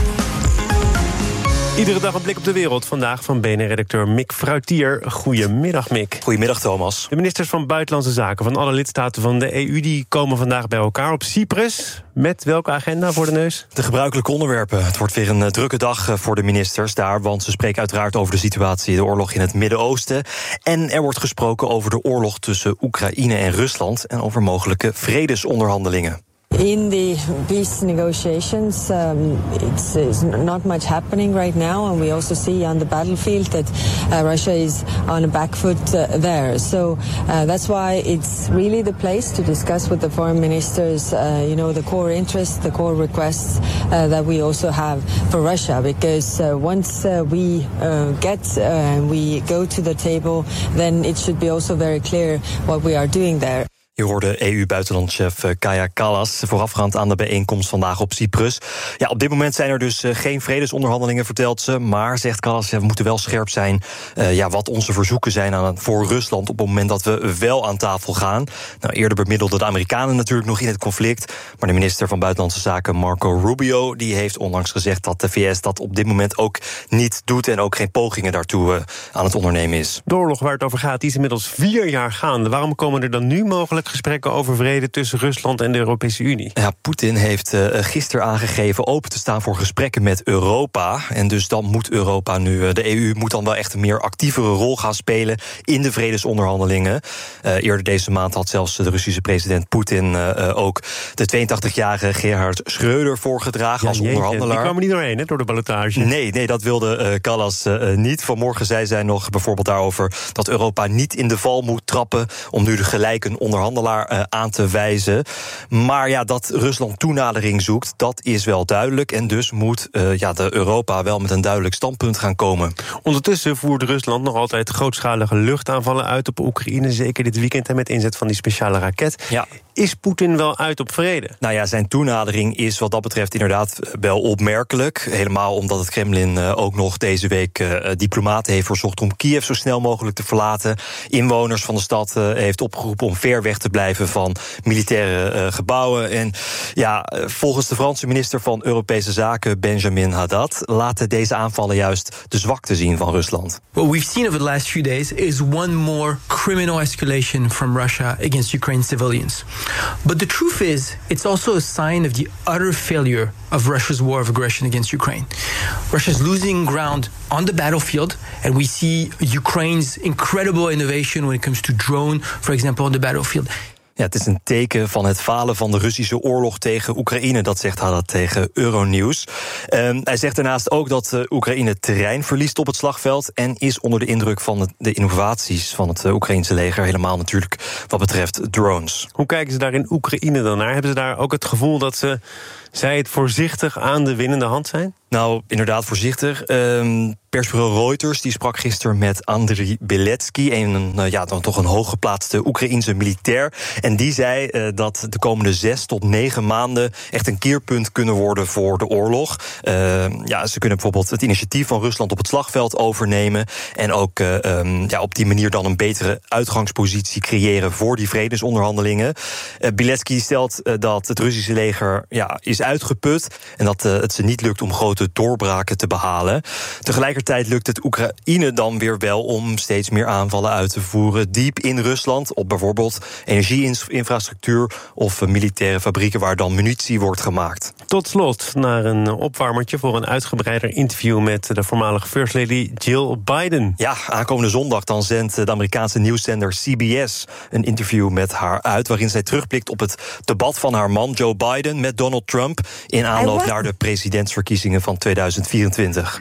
Iedere dag een blik op de wereld. Vandaag van B N R-redacteur Mick Fruitier. Goedemiddag, Mick. Goedemiddag, Thomas. De ministers van Buitenlandse Zaken van alle lidstaten van de E U die komen vandaag bij elkaar op Cyprus. Met welke agenda voor de neus? De gebruikelijke onderwerpen. Het wordt weer een uh, drukke dag uh, voor de ministers daar, want ze spreken uiteraard over de situatie, de oorlog in het Midden-Oosten. En er wordt gesproken over de oorlog tussen Oekraïne en Rusland en over mogelijke vredesonderhandelingen. In the peace negotiations, um, it's, it's not much happening right now, and we also see on the battlefield that uh, Russia is on a back foot uh, there. So uh, that's why it's really the place to discuss with the foreign ministers, uh, you know, the core interests, the core requests uh, that we also have for Russia. Because uh, once uh, we uh, get and uh, we go to the table, then it should be also very clear what we are doing there. Je hoorde E U-buitenlandchef Kaja Kallas voorafgaand aan de bijeenkomst vandaag op Cyprus. Ja, op dit moment zijn er dus geen vredesonderhandelingen, vertelt ze. Maar, zegt Kallas, ja, we moeten wel scherp zijn uh, ja, wat onze verzoeken zijn aan, voor Rusland op het moment dat we wel aan tafel gaan. Nou, eerder bemiddelden de Amerikanen natuurlijk nog in het conflict. Maar de minister van Buitenlandse Zaken, Marco Rubio, die heeft onlangs gezegd dat de V S dat op dit moment ook niet doet en ook geen pogingen daartoe uh, aan het ondernemen is. De oorlog waar het over gaat, die is inmiddels vier jaar gaande. Waarom komen er dan nu mogelijk gesprekken over vrede tussen Rusland en de Europese Unie? Ja, Poetin heeft uh, gisteren aangegeven open te staan voor gesprekken met Europa. En dus dan moet Europa nu, uh, de E U moet dan wel echt een meer actievere rol gaan spelen in de vredesonderhandelingen. Uh, eerder deze maand had zelfs de Russische president Poetin uh, uh, ook de tweeëntachtigjarige Gerhard Schröder voorgedragen ja, als jeetje, onderhandelaar. Die kwam er niet doorheen, hè, door de ballotage. Nee, nee, dat wilde uh, Kallas uh, niet. Vanmorgen zei zij nog bijvoorbeeld daarover dat Europa niet in de val moet trappen om nu gelijk een onderhandelaar uh, aan te wijzen. Maar ja, dat Rusland toenadering zoekt, dat is wel duidelijk. En dus moet uh, ja, de Europa wel met een duidelijk standpunt gaan komen. Ondertussen voert Rusland nog altijd grootschalige luchtaanvallen uit op Oekraïne. Zeker dit weekend en met inzet van die speciale raket. Ja. is Poetin wel uit op vrede? Nou ja, zijn toenadering is wat dat betreft inderdaad wel opmerkelijk. Helemaal omdat het Kremlin uh, ook nog deze week uh, diplomaten heeft verzocht om Kiev zo snel mogelijk te verlaten. Inwoners van de stad uh, heeft opgeroepen om ver weg te blijven van militaire uh, gebouwen. En ja, volgens de Franse minister van Europese Zaken, Benjamin Haddad, laten deze aanvallen juist de zwakte zien van Rusland. What we've seen over the last few days is one more criminal escalation from Russia against Ukraine civilians. But the truth is, it's also a sign of the utter failure of Russia's war of aggression against Ukraine. Russia is losing ground on the battlefield, and we see Ukraine's incredible innovation when it comes to drone, for example, on the battlefield. Ja, het is een teken van het falen van de Russische oorlog tegen Oekraïne. Dat zegt Haddad tegen Euronews. Um, hij zegt daarnaast ook dat uh, Oekraïne terrein verliest op het slagveld en is onder de indruk van het, de innovaties van het uh, Oekraïnse leger. Helemaal natuurlijk wat betreft drones. Hoe kijken ze daar in Oekraïne dan naar? Hebben ze daar ook het gevoel dat ze, zij het voorzichtig aan de winnende hand zijn? Nou, inderdaad voorzichtig. Um, persbureau Reuters die sprak gisteren met Andriy Beletsky, een uh, ja, dan toch een hooggeplaatste Oekraïense militair. En die zei uh, dat de komende zes tot negen maanden echt een keerpunt kunnen worden voor de oorlog. Uh, ja, ze kunnen bijvoorbeeld het initiatief van Rusland op het slagveld overnemen en ook uh, um, ja, op die manier dan een betere uitgangspositie creëren voor die vredesonderhandelingen. Uh, Beletsky stelt uh, dat het Russische leger ja, is uitgeput en dat uh, het ze niet lukt om grote doorbraken te behalen. Tegelijkertijd lukt het Oekraïne dan weer wel om steeds meer aanvallen uit te voeren diep in Rusland op bijvoorbeeld energieinfrastructuur of militaire fabrieken waar dan munitie wordt gemaakt. Tot slot naar een opwarmertje voor een uitgebreider interview met de voormalige First Lady Jill Biden. Ja, aankomende zondag dan zendt de Amerikaanse nieuwszender C B S een interview met haar uit waarin zij terugblikt op het debat van haar man Joe Biden met Donald Trump in aanloop naar de presidentsverkiezingen van tweeduizend vierentwintig.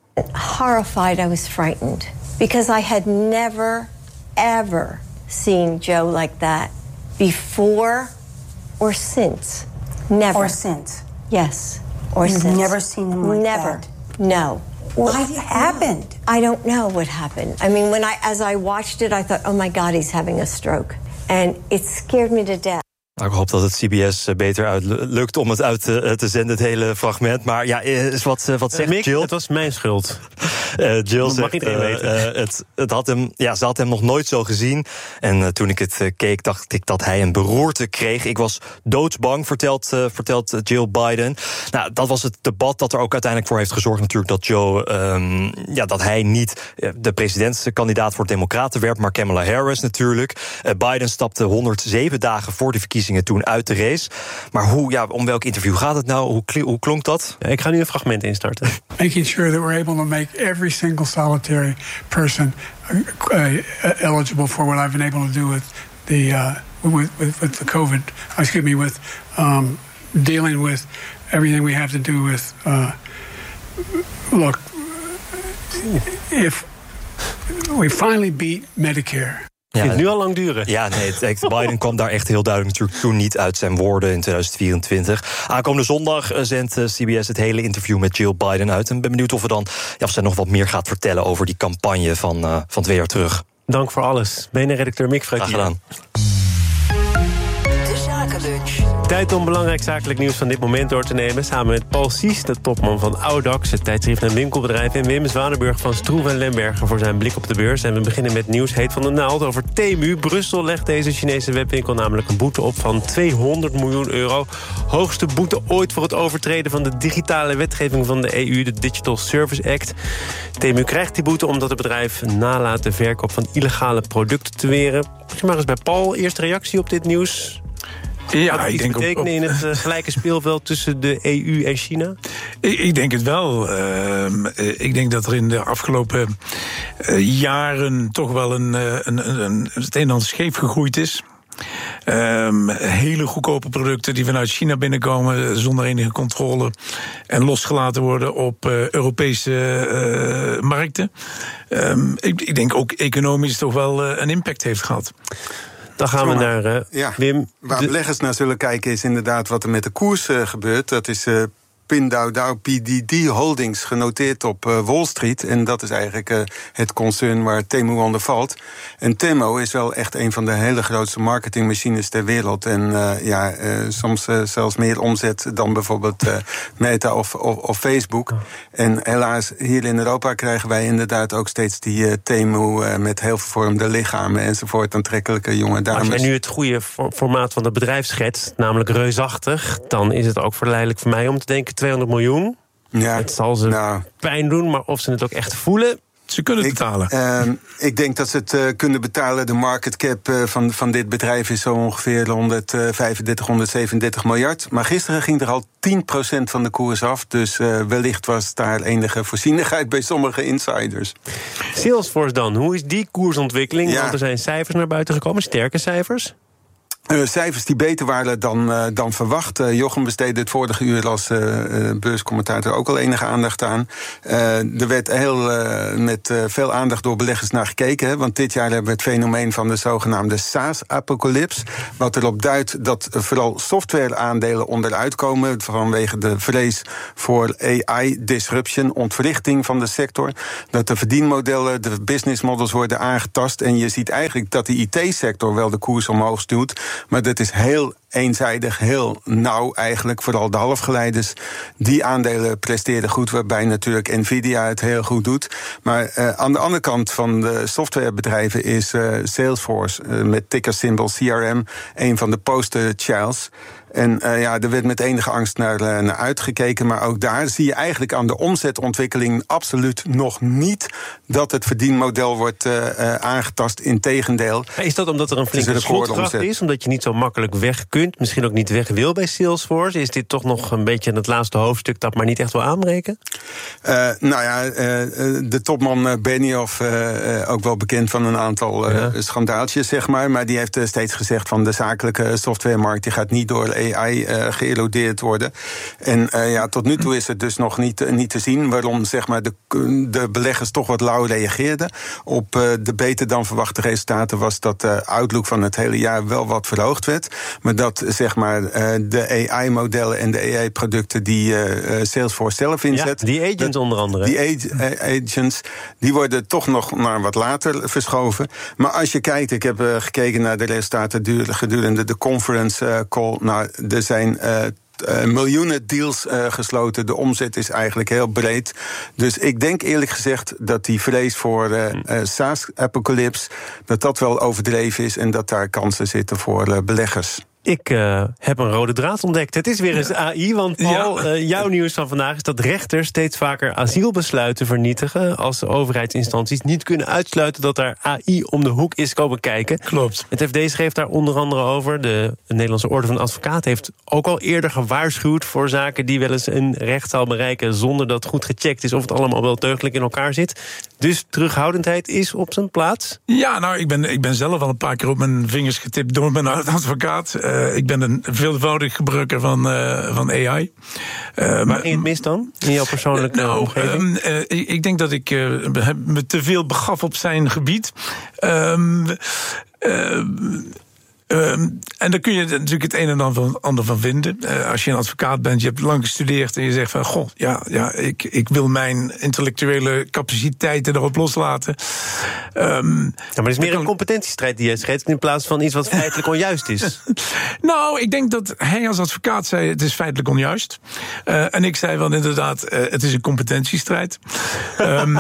Horrified, I was frightened because I had never ever seen Joe like that before or since. Never. Or since. Yes. Or You've since. never seen him like never. that. No. What happened? I don't know what happened. I mean, when I as I watched it, I thought, "Oh my God, he's having a stroke," and it scared me to death. Ik hoop dat het C B S beter uit lukt om het uit te, te zenden, het hele fragment. Maar ja, is wat, wat zegt Mick, Jill? Het was mijn schuld. Uh, Jill dat zegt, mag iedereen uh, weten. Uh, het, het had hem, ja, ze had hem nog nooit zo gezien. En uh, toen ik het uh, keek, dacht ik dat hij een beroerte kreeg. Ik was doodsbang, vertelt, uh, vertelt Jill Biden. Nou, dat was het debat dat er ook uiteindelijk voor heeft gezorgd natuurlijk dat Joe, um, ja, dat hij niet de presidentskandidaat voor Democraten werd, maar Kamala Harris natuurlijk. Uh, Biden stapte honderdzeven dagen voor de verkiezingen toen uit de race. Maar hoe, ja, om welk interview gaat het nou? Hoe, hoe klonk dat? Ja, ik ga nu een fragment instarten. Making sure that we're able to make every single solitary person uh, uh, eligible for what I've been able to do with the uh, with, with with the COVID. Excuse me, with um, dealing with everything we have to do with. Uh, look, if we finally beat Medicare. Ja, het nu al lang duren. Ja, nee, het, Biden kwam daar echt heel duidelijk natuurlijk toen niet uit zijn woorden in tweeduizend vierentwintig. Aankomende zondag zendt C B S het hele interview met Jill Biden uit. En ben benieuwd of, we dan, ja, of zij nog wat meer gaat vertellen over die campagne van, uh, van twee jaar terug. Dank voor alles. B N R-redacteur Mick Frek. Graag gedaan. De Zakenlunch. Tijd om belangrijk zakelijk nieuws van dit moment door te nemen. Samen met Paul Sies, de topman van Audax, het tijdschrift en winkelbedrijf, en Wim Zwanenburg van Stroef en Lemberger voor zijn blik op de beurs. En we beginnen met nieuws heet van de naald over Temu. Brussel legt deze Chinese webwinkel namelijk een boete op van tweehonderd miljoen euro. Hoogste boete ooit voor het overtreden van de digitale wetgeving van de E U, de Digital Service Act. Temu krijgt die boete omdat het bedrijf nalaat de verkoop van illegale producten te weren. Begin maar eens bij Paul. Eerste reactie op dit nieuws. Ja, Wat ik denk betekenen op, op... in het uh, gelijke speelveld tussen de E U en China? Ik, ik denk het wel. Uh, ik denk dat er in de afgelopen uh, jaren toch wel een, een, een, het een en ander scheef gegroeid is. Um, hele goedkope producten die vanuit China binnenkomen zonder enige controle en losgelaten worden op uh, Europese uh, markten. Um, ik, ik denk ook economisch toch wel uh, een impact heeft gehad. Dan gaan we naar uh, ja, Wim. Waar de... beleggers naar zullen kijken is inderdaad wat er met de koers uh, gebeurt. Dat is uh, Pinduoduo P D D Holdings, genoteerd op uh, Wall Street. En dat is eigenlijk uh, het concern waar Temu onder valt. En Temu is wel echt een van de hele grootste marketingmachines ter wereld. En uh, ja, uh, soms uh, zelfs meer omzet dan bijvoorbeeld uh, Meta of, of, of Facebook. En helaas, hier in Europa krijgen wij inderdaad ook steeds die uh, Temu uh, met heel vervormde lichamen enzovoort, aantrekkelijke jonge dames. Als jij nu het goede formaat van het bedrijf schetst, namelijk reusachtig, dan is het ook verleidelijk voor mij om te denken tweehonderd miljoen. Ja, het zal ze nou, pijn doen, maar of ze het ook echt voelen. Ze kunnen het ik, betalen. Uh, ik denk dat ze het uh, kunnen betalen. De market cap uh, van, van dit bedrijf is zo ongeveer honderdvijfendertig, honderdzevenendertig miljard. Maar gisteren ging er al tien procent van de koers af. Dus uh, wellicht was daar enige voorzienigheid bij sommige insiders. Salesforce dan, hoe is die koersontwikkeling? Ja. Want er zijn cijfers naar buiten gekomen, sterke cijfers. Uh, cijfers die beter waren dan, uh, dan verwacht. Uh, Jochem besteedde het vorige uur als uh, uh, beurscommentator ook al enige aandacht aan. Uh, er werd heel uh, met uh, veel aandacht door beleggers naar gekeken. Hè, want dit jaar hebben we het fenomeen van de zogenaamde SaaS-apocalyps. Wat erop duidt dat uh, vooral softwareaandelen onderuit komen vanwege de vrees voor A I-disruption, ontwrichting van de sector. Dat de verdienmodellen, de business models worden aangetast. En je ziet eigenlijk dat de I T-sector wel de koers omhoog stuwt. Maar dat is heel eenzijdig, heel nauw eigenlijk. Vooral de halfgeleiders. Die aandelen presteren goed, waarbij natuurlijk Nvidia het heel goed doet. Maar uh, aan de andere kant van de softwarebedrijven is uh, Salesforce uh, met tickersymbol C R M een van de poster childs. En uh, ja, er werd met enige angst naar, uh, naar uitgekeken. Maar ook daar zie je eigenlijk aan de omzetontwikkeling absoluut nog niet dat het verdienmodel wordt uh, uh, aangetast. Integendeel. Is dat omdat er een flinke slotkracht is? Omdat je niet zo makkelijk weg kunt? Misschien ook niet weg wil bij Salesforce? Is dit toch nog een beetje het laatste hoofdstuk dat maar niet echt wil aanbreken? Uh, nou ja, uh, de topman uh, Benioff, uh, uh, ook wel bekend van een aantal uh, ja. schandaaltjes, zeg maar. Maar die heeft uh, steeds gezegd van de zakelijke softwaremarkt die gaat niet door A I uh, geërodeerd worden. En uh, ja, tot nu toe is het dus nog niet, uh, niet te zien waarom zeg maar, de, de beleggers toch wat lauw reageerden. Op uh, de beter dan verwachte resultaten was dat de outlook van het hele jaar wel wat verhoogd werd. Maar dat zeg maar, uh, de A I-modellen en de A I-producten die uh, Salesforce zelf inzet. Ja, die agents onder andere. Die ag- agents, die worden toch nog maar wat later verschoven. Maar als je kijkt, ik heb uh, gekeken naar de resultaten gedurende de conference uh, call. Nou, er zijn uh, Uh, miljoenen deals uh, gesloten. De omzet is eigenlijk heel breed. Dus ik denk eerlijk gezegd dat die vrees voor uh, uh, SaaS-apocalypse, dat dat wel overdreven is en dat daar kansen zitten voor uh, beleggers. Ik uh, heb een rode draad ontdekt. Het is weer eens A I, want Paul, ja. uh, jouw nieuws van vandaag is dat rechters steeds vaker asielbesluiten vernietigen als de overheidsinstanties niet kunnen uitsluiten dat er A I om de hoek is komen kijken. Klopt. Het F D schreef daar onder andere over. De Nederlandse Orde van Advocaten heeft ook al eerder gewaarschuwd voor zaken die wel eens een rechtszaal bereiken zonder dat goed gecheckt is of het allemaal wel deugdelijk in elkaar zit. Dus terughoudendheid is op zijn plaats? Ja, nou, ik ben, ik ben zelf al een paar keer op mijn vingers getipt door mijn advocaat. Uh, ik ben een veelvoudig gebruiker van, uh, van A I. Uh, Waar ging het mis dan, in jouw persoonlijke uh, nou, omgeving? Uh, uh, ik denk dat ik uh, me te veel begaf op zijn gebied. Um, uh, Um, en daar kun je natuurlijk het een en ander van vinden. Uh, als je een advocaat bent, je hebt lang gestudeerd en je zegt van, goh, ja, ja ik, ik wil mijn intellectuele capaciteiten erop loslaten. Um, ja, maar het is meer een competentiestrijd die jij schetst in plaats van iets wat feitelijk onjuist is. Nou, ik denk dat hij als advocaat zei, het is feitelijk onjuist. Uh, en ik zei wel inderdaad, uh, het is een competentiestrijd. um,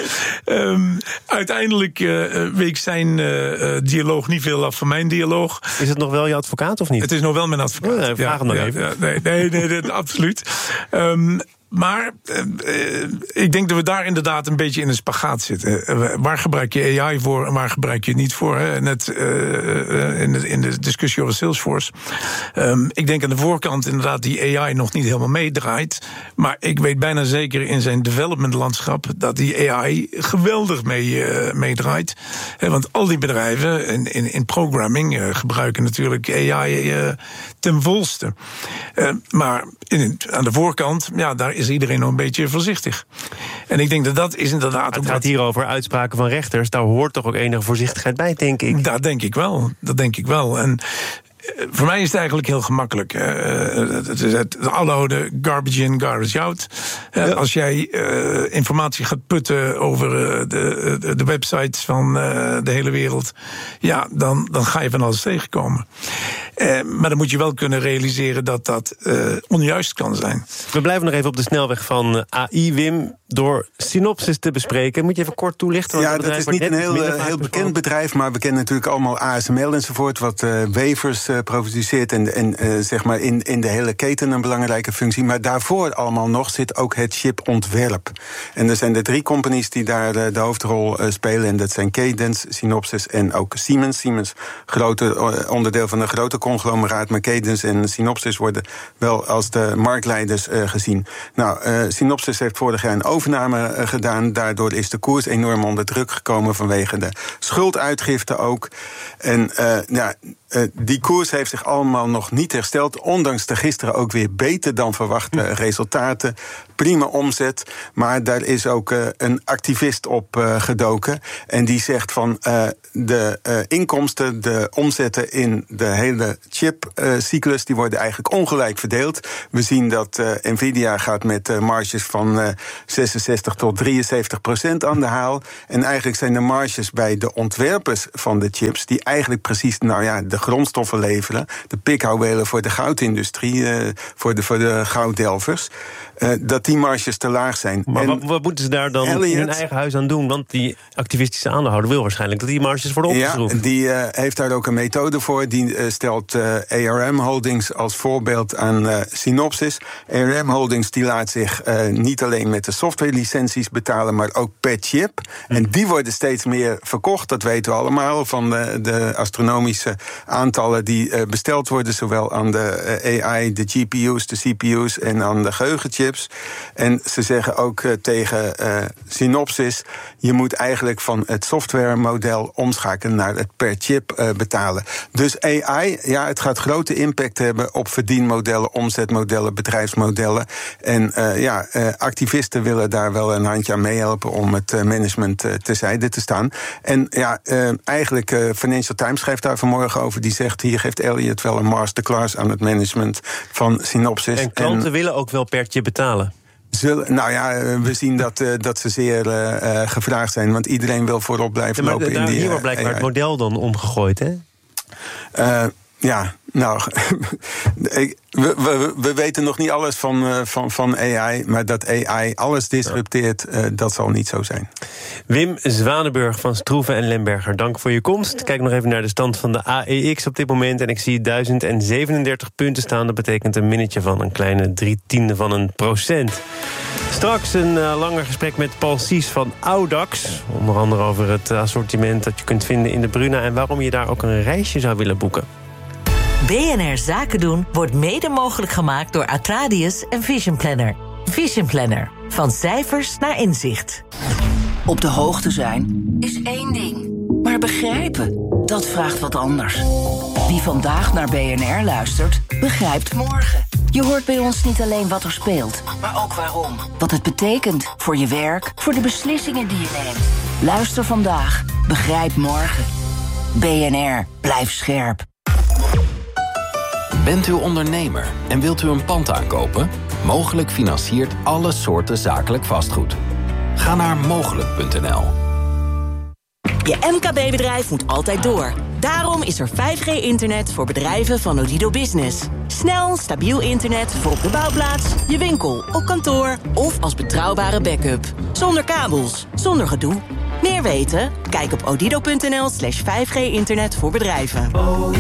um, uiteindelijk uh, week zijn uh, dialoog niet veel af van mijn dialoog. Is het nog wel je advocaat of niet? Het is nog wel mijn advocaat. Oh, nee, vraag ja, hem nog ja, even. Ja, nee, nee, nee, nee, absoluut. Um, Maar uh, uh, ik denk dat we daar inderdaad een beetje in een spagaat zitten. Uh, waar gebruik je A I voor en waar gebruik je het niet voor? Hè? Net uh, uh, in, de, in de discussie over Salesforce. Um, ik denk aan de voorkant inderdaad die A I nog niet helemaal meedraait. Maar ik weet bijna zeker in zijn developmentlandschap dat die A I geweldig mee, uh, meedraait. He, want al die bedrijven in, in, in programming uh, gebruiken natuurlijk A I uh, ten volste. Uh, maar in, aan de voorkant, ja, daar is iedereen nog een beetje voorzichtig. En ik denk dat dat is inderdaad... Het gaat hier over uitspraken van rechters. Daar hoort toch ook enige voorzichtigheid bij, denk ik? Dat denk ik wel. Dat denk ik wel. En voor mij is het eigenlijk heel gemakkelijk. Uh, het is het aloude garbage in, garbage out. Uh, ja. Als jij uh, informatie gaat putten over uh, de, de, de websites van uh, de hele wereld, ja, dan, dan ga je van alles tegenkomen. Uh, maar dan moet je wel kunnen realiseren dat dat uh, onjuist kan zijn. We blijven nog even op de snelweg van A I, Wim. Door Synopsys te bespreken. Moet je even kort toelichten? Ja, dat is niet een heel, uh, heel bekend bedrijf, maar we kennen natuurlijk allemaal A S M L enzovoort, wat uh, wevers uh, produceert en, en uh, zeg maar in, in de hele keten een belangrijke functie. Maar daarvoor allemaal nog zit ook het chipontwerp. En er zijn er drie companies die daar uh, de hoofdrol uh, spelen. En dat zijn Cadence, Synopsys en ook Siemens. Siemens, grote, uh, onderdeel van een grote conglomeraat, maar Cadence en Synopsys worden wel als de marktleiders uh, gezien. Nou, uh, Synopsys heeft vorig jaar een overname uh, gedaan. Daardoor is de koers enorm onder druk gekomen vanwege de schulduitgifte ook. En uh, ja, uh, die koers heeft zich allemaal nog niet hersteld, ondanks de gisteren ook weer beter dan verwachte resultaten. Prima omzet, maar daar is ook uh, een activist op uh, gedoken. En die zegt van uh, de uh, inkomsten, de omzetten in de hele chipcyclus, uh, die worden eigenlijk ongelijk verdeeld. We zien dat uh, Nvidia gaat met uh, marges van uh, zesenzestig tot drieënzeventig procent aan de haal. En eigenlijk zijn de marges bij de ontwerpers van de chips, die eigenlijk precies nou ja, de grondstoffen leveren, de pikhouwelen voor de goudindustrie, uh, voor, de, voor de gouddelvers, uh, dat die marges te laag zijn. Maar en wat, wat moeten ze daar dan Elliott in hun eigen huis aan doen? Want die activistische aandeelhouder wil waarschijnlijk dat die marges worden opgeschroefd. Ja, die uh, heeft daar ook een methode voor. Die uh, stelt uh, A R M Holdings als voorbeeld aan uh, Synopsys. A R M Holdings die laat zich uh, niet alleen met de softwarelicenties betalen, maar ook per chip. Hm. En die worden steeds meer verkocht, dat weten we allemaal, van de, de astronomische aantallen die uh, besteld worden, zowel aan de uh, A I, de G P U's, de C P U's en aan de geheugenchips. En ze zeggen ook uh, tegen uh, Synopsys, je moet eigenlijk van het softwaremodel omschakelen naar het per chip uh, betalen. Dus A I, ja, het gaat grote impact hebben op verdienmodellen, omzetmodellen, bedrijfsmodellen. En uh, ja, uh, activisten willen daar wel een handje aan meehelpen om het uh, management uh, terzijde te staan. En ja, uh, eigenlijk uh, Financial Times schrijft daar vanmorgen over. Die zegt, hier geeft Elliott wel een masterclass aan het management van Synopsys. En klanten en, willen ook wel per chip betalen. Zullen, nou ja, we zien dat, uh, dat ze zeer uh, gevraagd zijn, want iedereen wil voorop blijven ja, lopen. Daar, in die, hier wordt blijkbaar uh, het model dan omgegooid, hè? Uh, ja, nou, ik, we, we, we weten nog niet alles van, uh, van, van A I, maar dat A I alles disrupteert, uh, dat zal niet zo zijn. Wim Zwanenburg van Stroeven en Lemberger, dank voor je komst. Kijk nog even naar de stand van de A E X op dit moment en ik zie duizend zevenendertig punten staan. Dat betekent een minnetje van een kleine drie tiende van een procent. Straks een uh, langer gesprek met Paul Sies van Audax. Onder andere over het assortiment dat je kunt vinden in de Bruna en waarom je daar ook een reisje zou willen boeken. B N R Zaken doen wordt mede mogelijk gemaakt door Atradius en Vision Planner. Vision Planner. Van cijfers naar inzicht. Op de hoogte zijn is één ding. Maar begrijpen, dat vraagt wat anders. Wie vandaag naar B N R luistert, begrijpt morgen. Je hoort bij ons niet alleen wat er speelt, maar ook waarom. Wat het betekent voor je werk, voor de beslissingen die je neemt. Luister vandaag, begrijp morgen. B N R, blijf scherp. Bent u ondernemer en wilt u een pand aankopen? Mogelijk financiert alle soorten zakelijk vastgoed. Ga naar mogelijk punt n l. Je M K B-bedrijf moet altijd door. Daarom is er vijf G internet voor bedrijven van Odido Business. Snel, stabiel internet voor op de bouwplaats, je winkel, op kantoor of als betrouwbare backup. Zonder kabels, zonder gedoe. Meer weten? Kijk op odido punt n l slash vijf G internet voor bedrijven.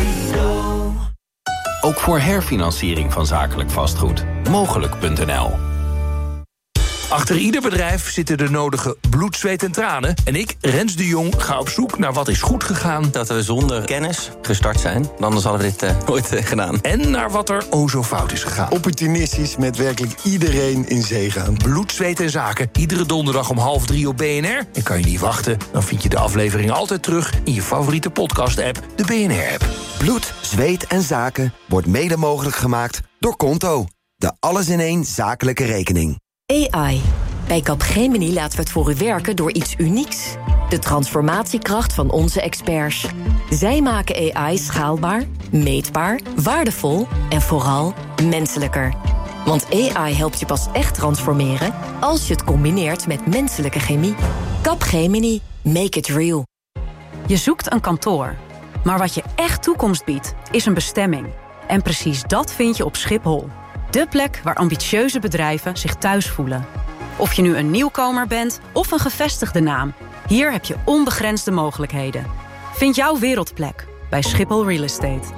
Ook voor herfinanciering van zakelijk vastgoed. mogelijk punt n l. Achter ieder bedrijf zitten de nodige bloed, zweet en tranen. En ik, Rens de Jong, ga op zoek naar wat is goed gegaan. Dat we zonder kennis gestart zijn. Anders hadden we dit uh, nooit uh, gedaan. En naar wat er o zo fout is gegaan. Opportunistisch met werkelijk iedereen in zee gaan. Bloed, zweet en zaken. Iedere donderdag om half drie op B N R. En kan je niet wachten, dan vind je de aflevering altijd terug in je favoriete podcast-app, de B N R-app. Bloed, zweet en zaken wordt mede mogelijk gemaakt door Konto. De alles-in-één zakelijke rekening. A I. Bij Capgemini laten we het voor u werken door iets unieks. De transformatiekracht van onze experts. Zij maken A I schaalbaar, meetbaar, waardevol en vooral menselijker. Want A I helpt je pas echt transformeren als je het combineert met menselijke chemie. Capgemini. Make it real. Je zoekt een kantoor. Maar wat je echt toekomst biedt, is een bestemming. En precies dat vind je op Schiphol. De plek waar ambitieuze bedrijven zich thuis voelen. Of je nu een nieuwkomer bent of een gevestigde naam. Hier heb je onbegrensde mogelijkheden. Vind jouw wereldplek bij Schiphol Real Estate.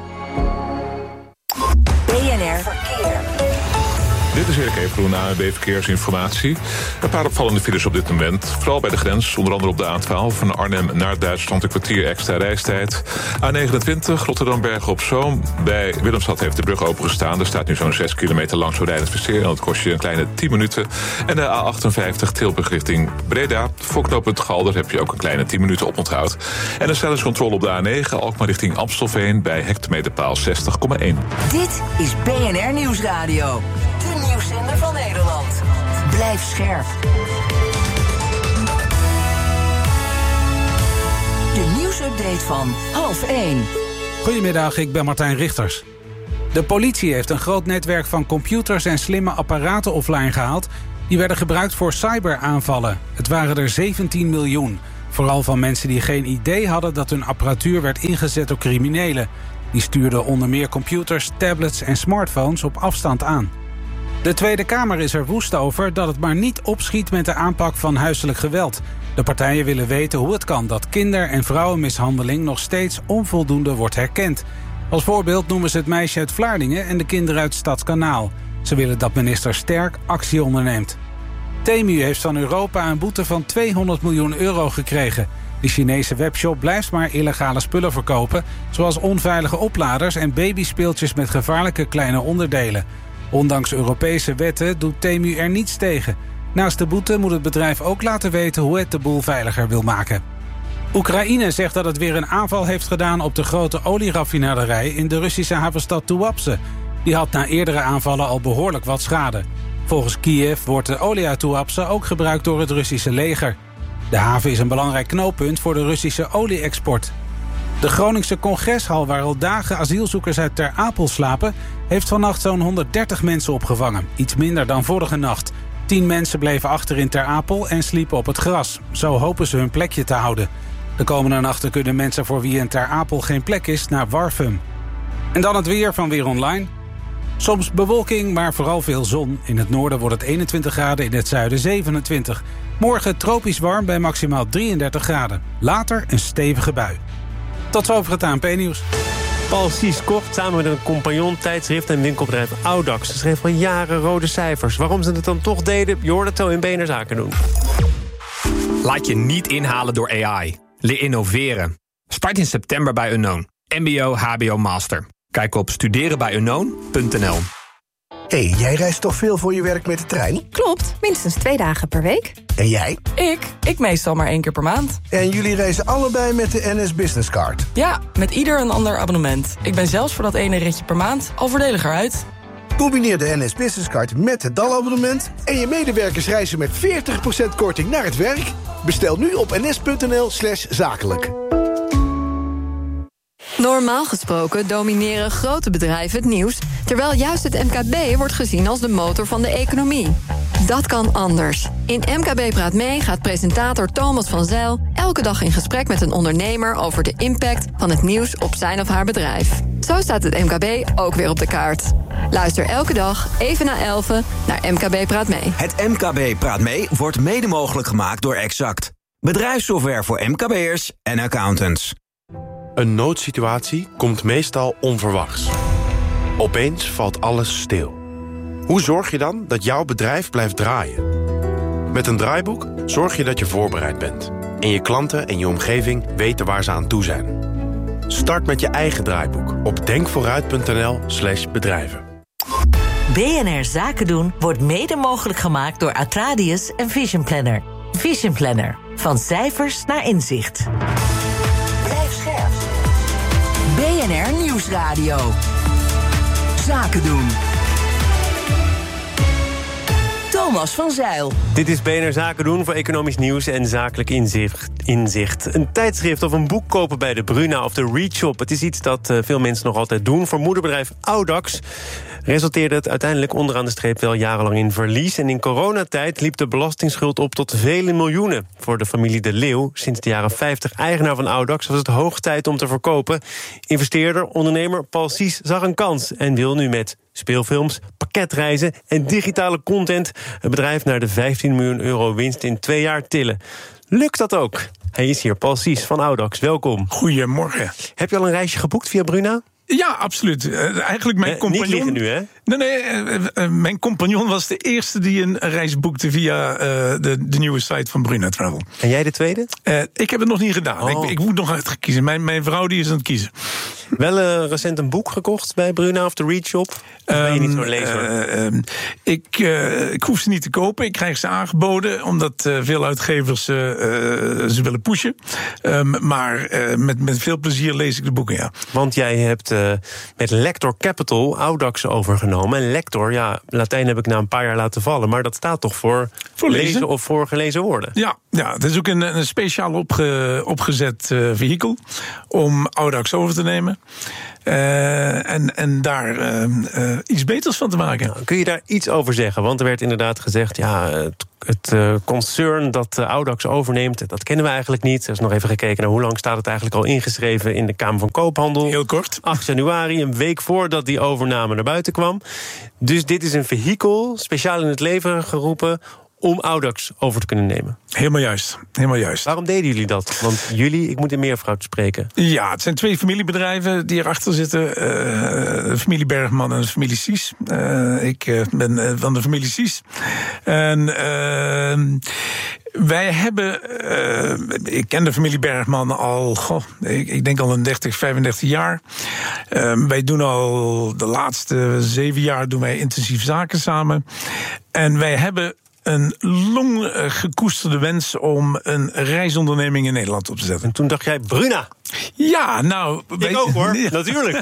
B N R Verkeer. Dit is Erik Evengroen, A N W Verkeersinformatie. Een paar opvallende files op dit moment. Vooral bij de grens, onder andere op de A twaalf van Arnhem naar Duitsland... een kwartier extra reistijd. A negenentwintig, Rotterdam-Bergen op Zoom. Bij Willemstad heeft de brug opengestaan. Er staat nu zo'n zes kilometer langs zo rijdend verkeer... en dat kost je een kleine tien minuten. En de A achtenvijftig, Tilburg richting Breda. Voor knooppunt Galder heb je ook een kleine tien minuten oponthoud. En een snelheidscontrole op de A negen, Alkmaar richting Amstelveen... bij hectometerpaal zestig komma één. Dit is B N R Nieuwsradio. De nieuwszender van Nederland. Blijf scherp. De nieuwsupdate van half één. Goedemiddag, ik ben Martijn Richters. De politie heeft een groot netwerk van computers en slimme apparaten offline gehaald. Die werden gebruikt voor cyberaanvallen. Het waren er zeventien miljoen. Vooral van mensen die geen idee hadden dat hun apparatuur werd ingezet door criminelen. Die stuurden onder meer computers, tablets en smartphones op afstand aan. De Tweede Kamer is er woest over dat het maar niet opschiet met de aanpak van huiselijk geweld. De partijen willen weten hoe het kan dat kinder- en vrouwenmishandeling nog steeds onvoldoende wordt herkend. Als voorbeeld noemen ze het meisje uit Vlaardingen en de kinderen uit Stadskanaal. Ze willen dat minister Sterk actie onderneemt. Temu heeft van Europa een boete van tweehonderd miljoen euro gekregen. De Chinese webshop blijft maar illegale spullen verkopen, zoals onveilige opladers en babyspeeltjes met gevaarlijke kleine onderdelen. Ondanks Europese wetten doet Temu er niets tegen. Naast de boete moet het bedrijf ook laten weten hoe het de boel veiliger wil maken. Oekraïne zegt dat het weer een aanval heeft gedaan op de grote olieraffinaderij in de Russische havenstad Tuapse. Die had na eerdere aanvallen al behoorlijk wat schade. Volgens Kiev wordt de olie uit Tuapse ook gebruikt door het Russische leger. De haven is een belangrijk knooppunt voor de Russische olie-export. De Groningse congreshal, waar al dagen asielzoekers uit Ter Apel slapen, heeft vannacht zo'n honderddertig mensen opgevangen. Iets minder dan vorige nacht. Tien mensen bleven achter in Ter Apel en sliepen op het gras. Zo hopen ze hun plekje te houden. De komende nachten kunnen mensen voor wie in Ter Apel geen plek is naar Warfum. En dan het weer van Weer Online. Soms bewolking, maar vooral veel zon. In het noorden wordt het eenentwintig graden, in het zuiden zevenentwintig. Morgen tropisch warm bij maximaal drieëndertig graden. Later een stevige bui. Tot zover het A N P-nieuws. Paul Sies kocht samen met een compagnon tijdschrift en winkelbedrijf Audax. Ze schreef al jaren rode cijfers. Waarom ze het dan toch deden, je hoort het zo in B N R Zaken doen. Laat je niet inhalen door A I. Leer innoveren. Start in september bij Unknown. M B O, H B O, Master. Kijk op studeren bij unknown punt n l. Hé, hey, jij reist toch veel voor je werk met de trein? Klopt, minstens twee dagen per week. En jij? Ik? Ik meestal maar één keer per maand. En jullie reizen allebei met de N S Business Card? Ja, met ieder een ander abonnement. Ik ben zelfs voor dat ene ritje per maand al voordeliger uit. Combineer de N S Business Card met het D A L-abonnement... en je medewerkers reizen met veertig procent korting naar het werk. Bestel nu op ns.nl slash zakelijk. Normaal gesproken domineren grote bedrijven het nieuws... terwijl juist het M K B wordt gezien als de motor van de economie. Dat kan anders. In M K B Praat Mee gaat presentator Thomas van Zijl... elke dag in gesprek met een ondernemer over de impact van het nieuws op zijn of haar bedrijf. Zo staat het M K B ook weer op de kaart. Luister elke dag, even na elfen, naar M K B Praat Mee. Het M K B Praat Mee wordt mede mogelijk gemaakt door Exact. Bedrijfssoftware voor M K B'ers en accountants. Een noodsituatie komt meestal onverwachts. Opeens valt alles stil. Hoe zorg je dan dat jouw bedrijf blijft draaien? Met een draaiboek zorg je dat je voorbereid bent. En je klanten en je omgeving weten waar ze aan toe zijn. Start met je eigen draaiboek op denkvooruit.nl slash bedrijven. B N R Zaken doen wordt mede mogelijk gemaakt door Atradius en Vision Planner. Vision Planner. Van cijfers naar inzicht. Blijf scherp. B N R Nieuwsradio. Zaken doen. Thomas van Zeil. Dit is B N R Zaken doen voor economisch nieuws en zakelijk inzicht. inzicht. Een tijdschrift of een boek kopen bij de Bruna of de Readshop. Het is iets dat uh, veel mensen nog altijd doen. Voor moederbedrijf Audax resulteerde het uiteindelijk onderaan de streep wel jarenlang in verlies. En in coronatijd liep de belastingsschuld op tot vele miljoenen. Voor de familie De Leeuw, sinds de jaren vijftig eigenaar van Audax, was het hoog tijd om te verkopen. Investeerder, ondernemer Paul Sies zag een kans en wil nu met speelfilms, pakketreizen en digitale content het bedrijf naar de vijftien miljoen euro winst in twee jaar tillen. Lukt dat ook? Hij is hier, Paul Sies van Audax. Welkom. Goedemorgen. Heb je al een reisje geboekt via Bruna? Ja, absoluut. Uh, eigenlijk mijn eh, compagnon... Niet liggen nu, hè? Nee, nee, uh, uh, mijn compagnon was de eerste die een reis boekte via uh, de, de nieuwe site van Bruna Travel. En jij de tweede? Uh, ik heb het nog niet gedaan. Oh. Ik, ik moet nog uitkiezen. Mijn, mijn vrouw die is aan het kiezen. Wel uh, recent een boek gekocht bij Bruna of de Readshop? Of ben je niet zo'n lezer? Uh, uh, ik, uh, ik hoef ze niet te kopen. Ik krijg ze aangeboden, omdat uh, veel uitgevers uh, uh, ze willen pushen. Um, maar uh, met, met veel plezier lees ik de boeken, ja. Want jij hebt uh, met Lector Capital Audax overgenomen. En Lector, ja, Latijn heb ik na een paar jaar laten vallen. Maar dat staat toch voor, voor lezen. lezen of voor gelezen worden? Ja, ja, het is ook een, een speciaal opge, opgezet uh, vehikel om Audax over te nemen. Uh, en, en daar uh, uh, iets beters van te maken. Nou, kun je daar iets over zeggen? Want er werd inderdaad gezegd, ja, het, het uh, concern dat uh, Audax overneemt, dat kennen we eigenlijk niet. Er is nog even gekeken naar hoe lang staat het eigenlijk al ingeschreven in de Kamer van Koophandel. Heel kort. acht januari, een week voordat die overname naar buiten kwam. Dus dit is een vehikel, speciaal in het leven geroepen, om Audax over te kunnen nemen. Helemaal juist, helemaal juist. Waarom deden jullie dat? Want jullie, ik moet in meervoud spreken. Ja, het zijn twee familiebedrijven die erachter zitten. Uh, de familie Bergman en de familie Sies. Uh, ik uh, ben uh, van de familie Sies. En uh, wij hebben, uh, ik ken de familie Bergman al, goh, ik, ik denk al een dertig, vijfendertig jaar. Uh, wij doen al de laatste zeven jaar doen wij intensief zaken samen. En wij hebben een lang gekoesterde wens om een reisonderneming in Nederland op te zetten. En toen dacht jij, Bruna. Ja, nou... Ik wij, ook hoor, ja. Natuurlijk.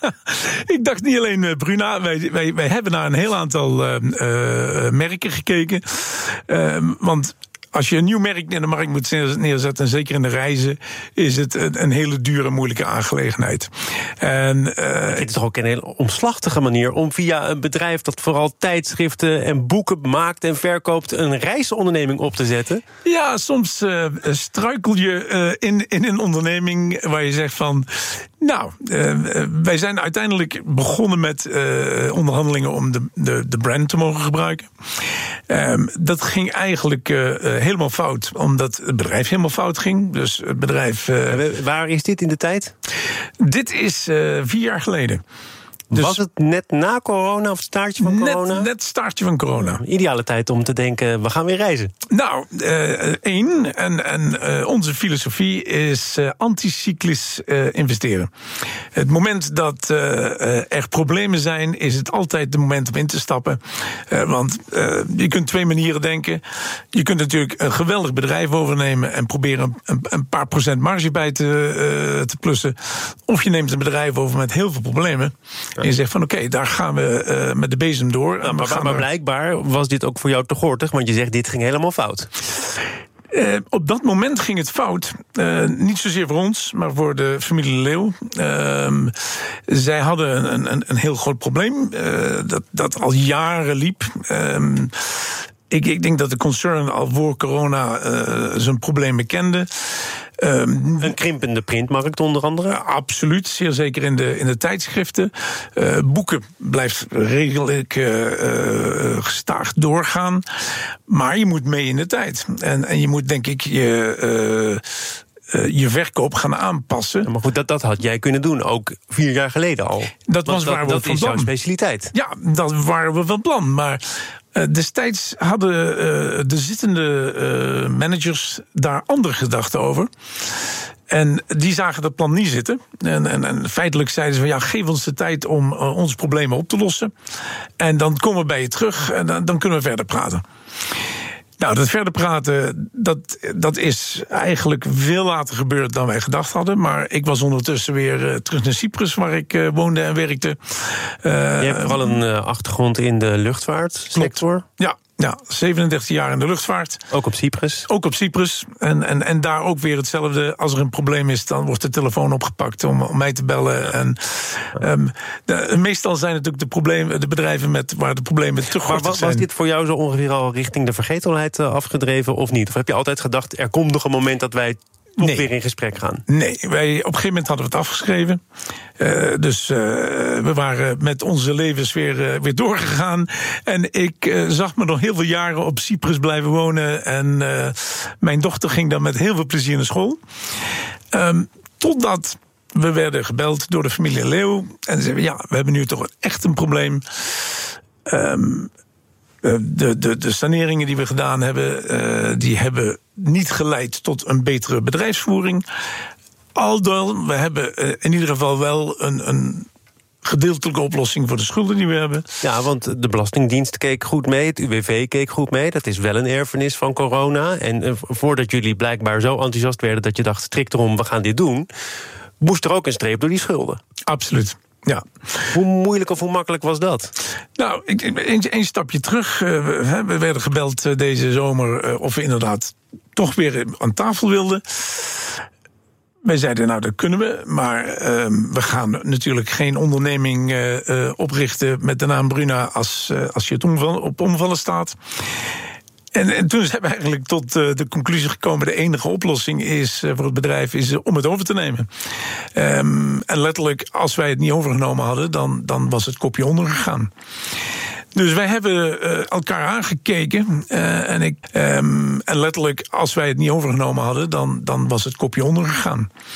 Ik dacht niet alleen uh, Bruna, wij, wij, wij hebben naar een heel aantal uh, uh, merken gekeken. Uh, want als je een nieuw merk in de markt moet neerzetten, en zeker in de reizen, is het een, een hele dure, moeilijke aangelegenheid. En, uh, het is toch ook een hele omslachtige manier om via een bedrijf dat vooral tijdschriften en boeken maakt en verkoopt, een reisonderneming op te zetten? Ja, soms uh, struikel je uh, in, in een onderneming waar je zegt van, nou, uh, wij zijn uiteindelijk begonnen met uh, onderhandelingen om de, de, de brand te mogen gebruiken. Um, dat ging eigenlijk uh, helemaal fout, omdat het bedrijf helemaal fout ging. Dus het bedrijf... Uh, Waar is dit in de tijd? Dit is uh, vier jaar geleden. Dus was het net na corona of het staartje van corona? Net, net staartje van corona. Ideale tijd om te denken, we gaan weer reizen. Nou, uh, één, en, en uh, onze filosofie is uh, anticyclisch uh, investeren. Het moment dat uh, uh, er problemen zijn, is het altijd het moment om in te stappen. Uh, want uh, je kunt twee manieren denken. Je kunt natuurlijk een geweldig bedrijf overnemen en proberen een, een paar procent marge bij te, uh, te plussen. Of je neemt een bedrijf over met heel veel problemen. En je zegt van oké, okay, daar gaan we uh, met de bezem door. Ja, maar, maar, maar blijkbaar was dit ook voor jou te gortig, want je zegt dit ging helemaal fout. Uh, op dat moment ging het fout. Uh, niet zozeer voor ons, maar voor de familie Leeuw. Uh, zij hadden een, een, een heel groot probleem uh, dat, dat al jaren liep. Uh, ik, ik denk dat de concern al voor corona uh, zijn problemen kende. Um, een krimpende printmarkt onder andere? Uh, absoluut, zeer zeker in de, in de tijdschriften. Uh, boeken blijft redelijk uh, uh, gestaag doorgaan. Maar je moet mee in de tijd. En, en je moet denk ik je... Uh, Uh, je verkoop gaan aanpassen. Ja, maar goed, dat, dat had jij kunnen doen, ook vier jaar geleden al. Dat was waar we dat van is plan. jouw specialiteit. Ja, dat waren we van plan. Maar uh, destijds hadden uh, de zittende uh, managers daar andere gedachten over. En die zagen dat plan niet zitten. En, en, en feitelijk zeiden ze van ja, geef ons de tijd om uh, onze problemen op te lossen. En dan komen we bij je terug en dan, dan kunnen we verder praten. Nou, dat verder praten, dat, dat is eigenlijk veel later gebeurd dan wij gedacht hadden. Maar ik was ondertussen weer uh, terug naar Cyprus, waar ik uh, woonde en werkte. Uh, Je hebt vooral een uh, achtergrond in de luchtvaartsector. Ja. Ja, zevenendertig jaar in de luchtvaart. Ook op Cyprus? Ook op Cyprus. En, en, en daar ook weer hetzelfde. Als er een probleem is, dan wordt de telefoon opgepakt om, om mij te bellen. En, um, de, meestal zijn natuurlijk de, problemen, de bedrijven met, waar de problemen te groot zijn. Maar was dit voor jou zo ongeveer al richting de vergetelheid afgedreven of niet? Of heb je altijd gedacht, er komt nog een moment dat wij toch nee. weer in gesprek gaan? Nee, wij, op een gegeven moment hadden we het afgeschreven. Uh, dus uh, we waren met onze levens weer, uh, weer doorgegaan. En ik uh, zag me nog heel veel jaren op Cyprus blijven wonen. En uh, mijn dochter ging dan met heel veel plezier naar school. Um, totdat we werden gebeld door de familie Leeuw. En ze zeiden, ja, we hebben nu toch echt een probleem. Um, De, de, de saneringen die we gedaan hebben, uh, die hebben niet geleid tot een betere bedrijfsvoering. Alhoewel, we hebben uh, in ieder geval wel een, een gedeeltelijke oplossing voor de schulden die we hebben. Ja, want de Belastingdienst keek goed mee, het U W V keek goed mee. Dat is wel een erfenis van corona. En uh, voordat jullie blijkbaar zo enthousiast werden dat je dacht, strikt erom, we gaan dit doen, moest er ook een streep door die schulden. Absoluut. Ja. Hoe moeilijk of hoe makkelijk was dat? Nou, één stapje terug. Uh, we, we werden gebeld uh, deze zomer uh, of we inderdaad toch weer aan tafel wilden. Wij zeiden, nou, dat kunnen we. Maar uh, we gaan natuurlijk geen onderneming uh, uh, oprichten met de naam Bruna als, uh, als je het omval, op omvallen staat. En, en toen zijn we eigenlijk tot uh, de conclusie gekomen, de enige oplossing is uh, voor het bedrijf is uh, om het over te nemen. Um, en letterlijk, als wij het niet overgenomen hadden, dan, dan was het kopje ondergegaan. Dus wij hebben uh, elkaar aangekeken. Uh, en, ik, um, en letterlijk, als wij het niet overgenomen hadden, dan, dan was het kopje ondergegaan.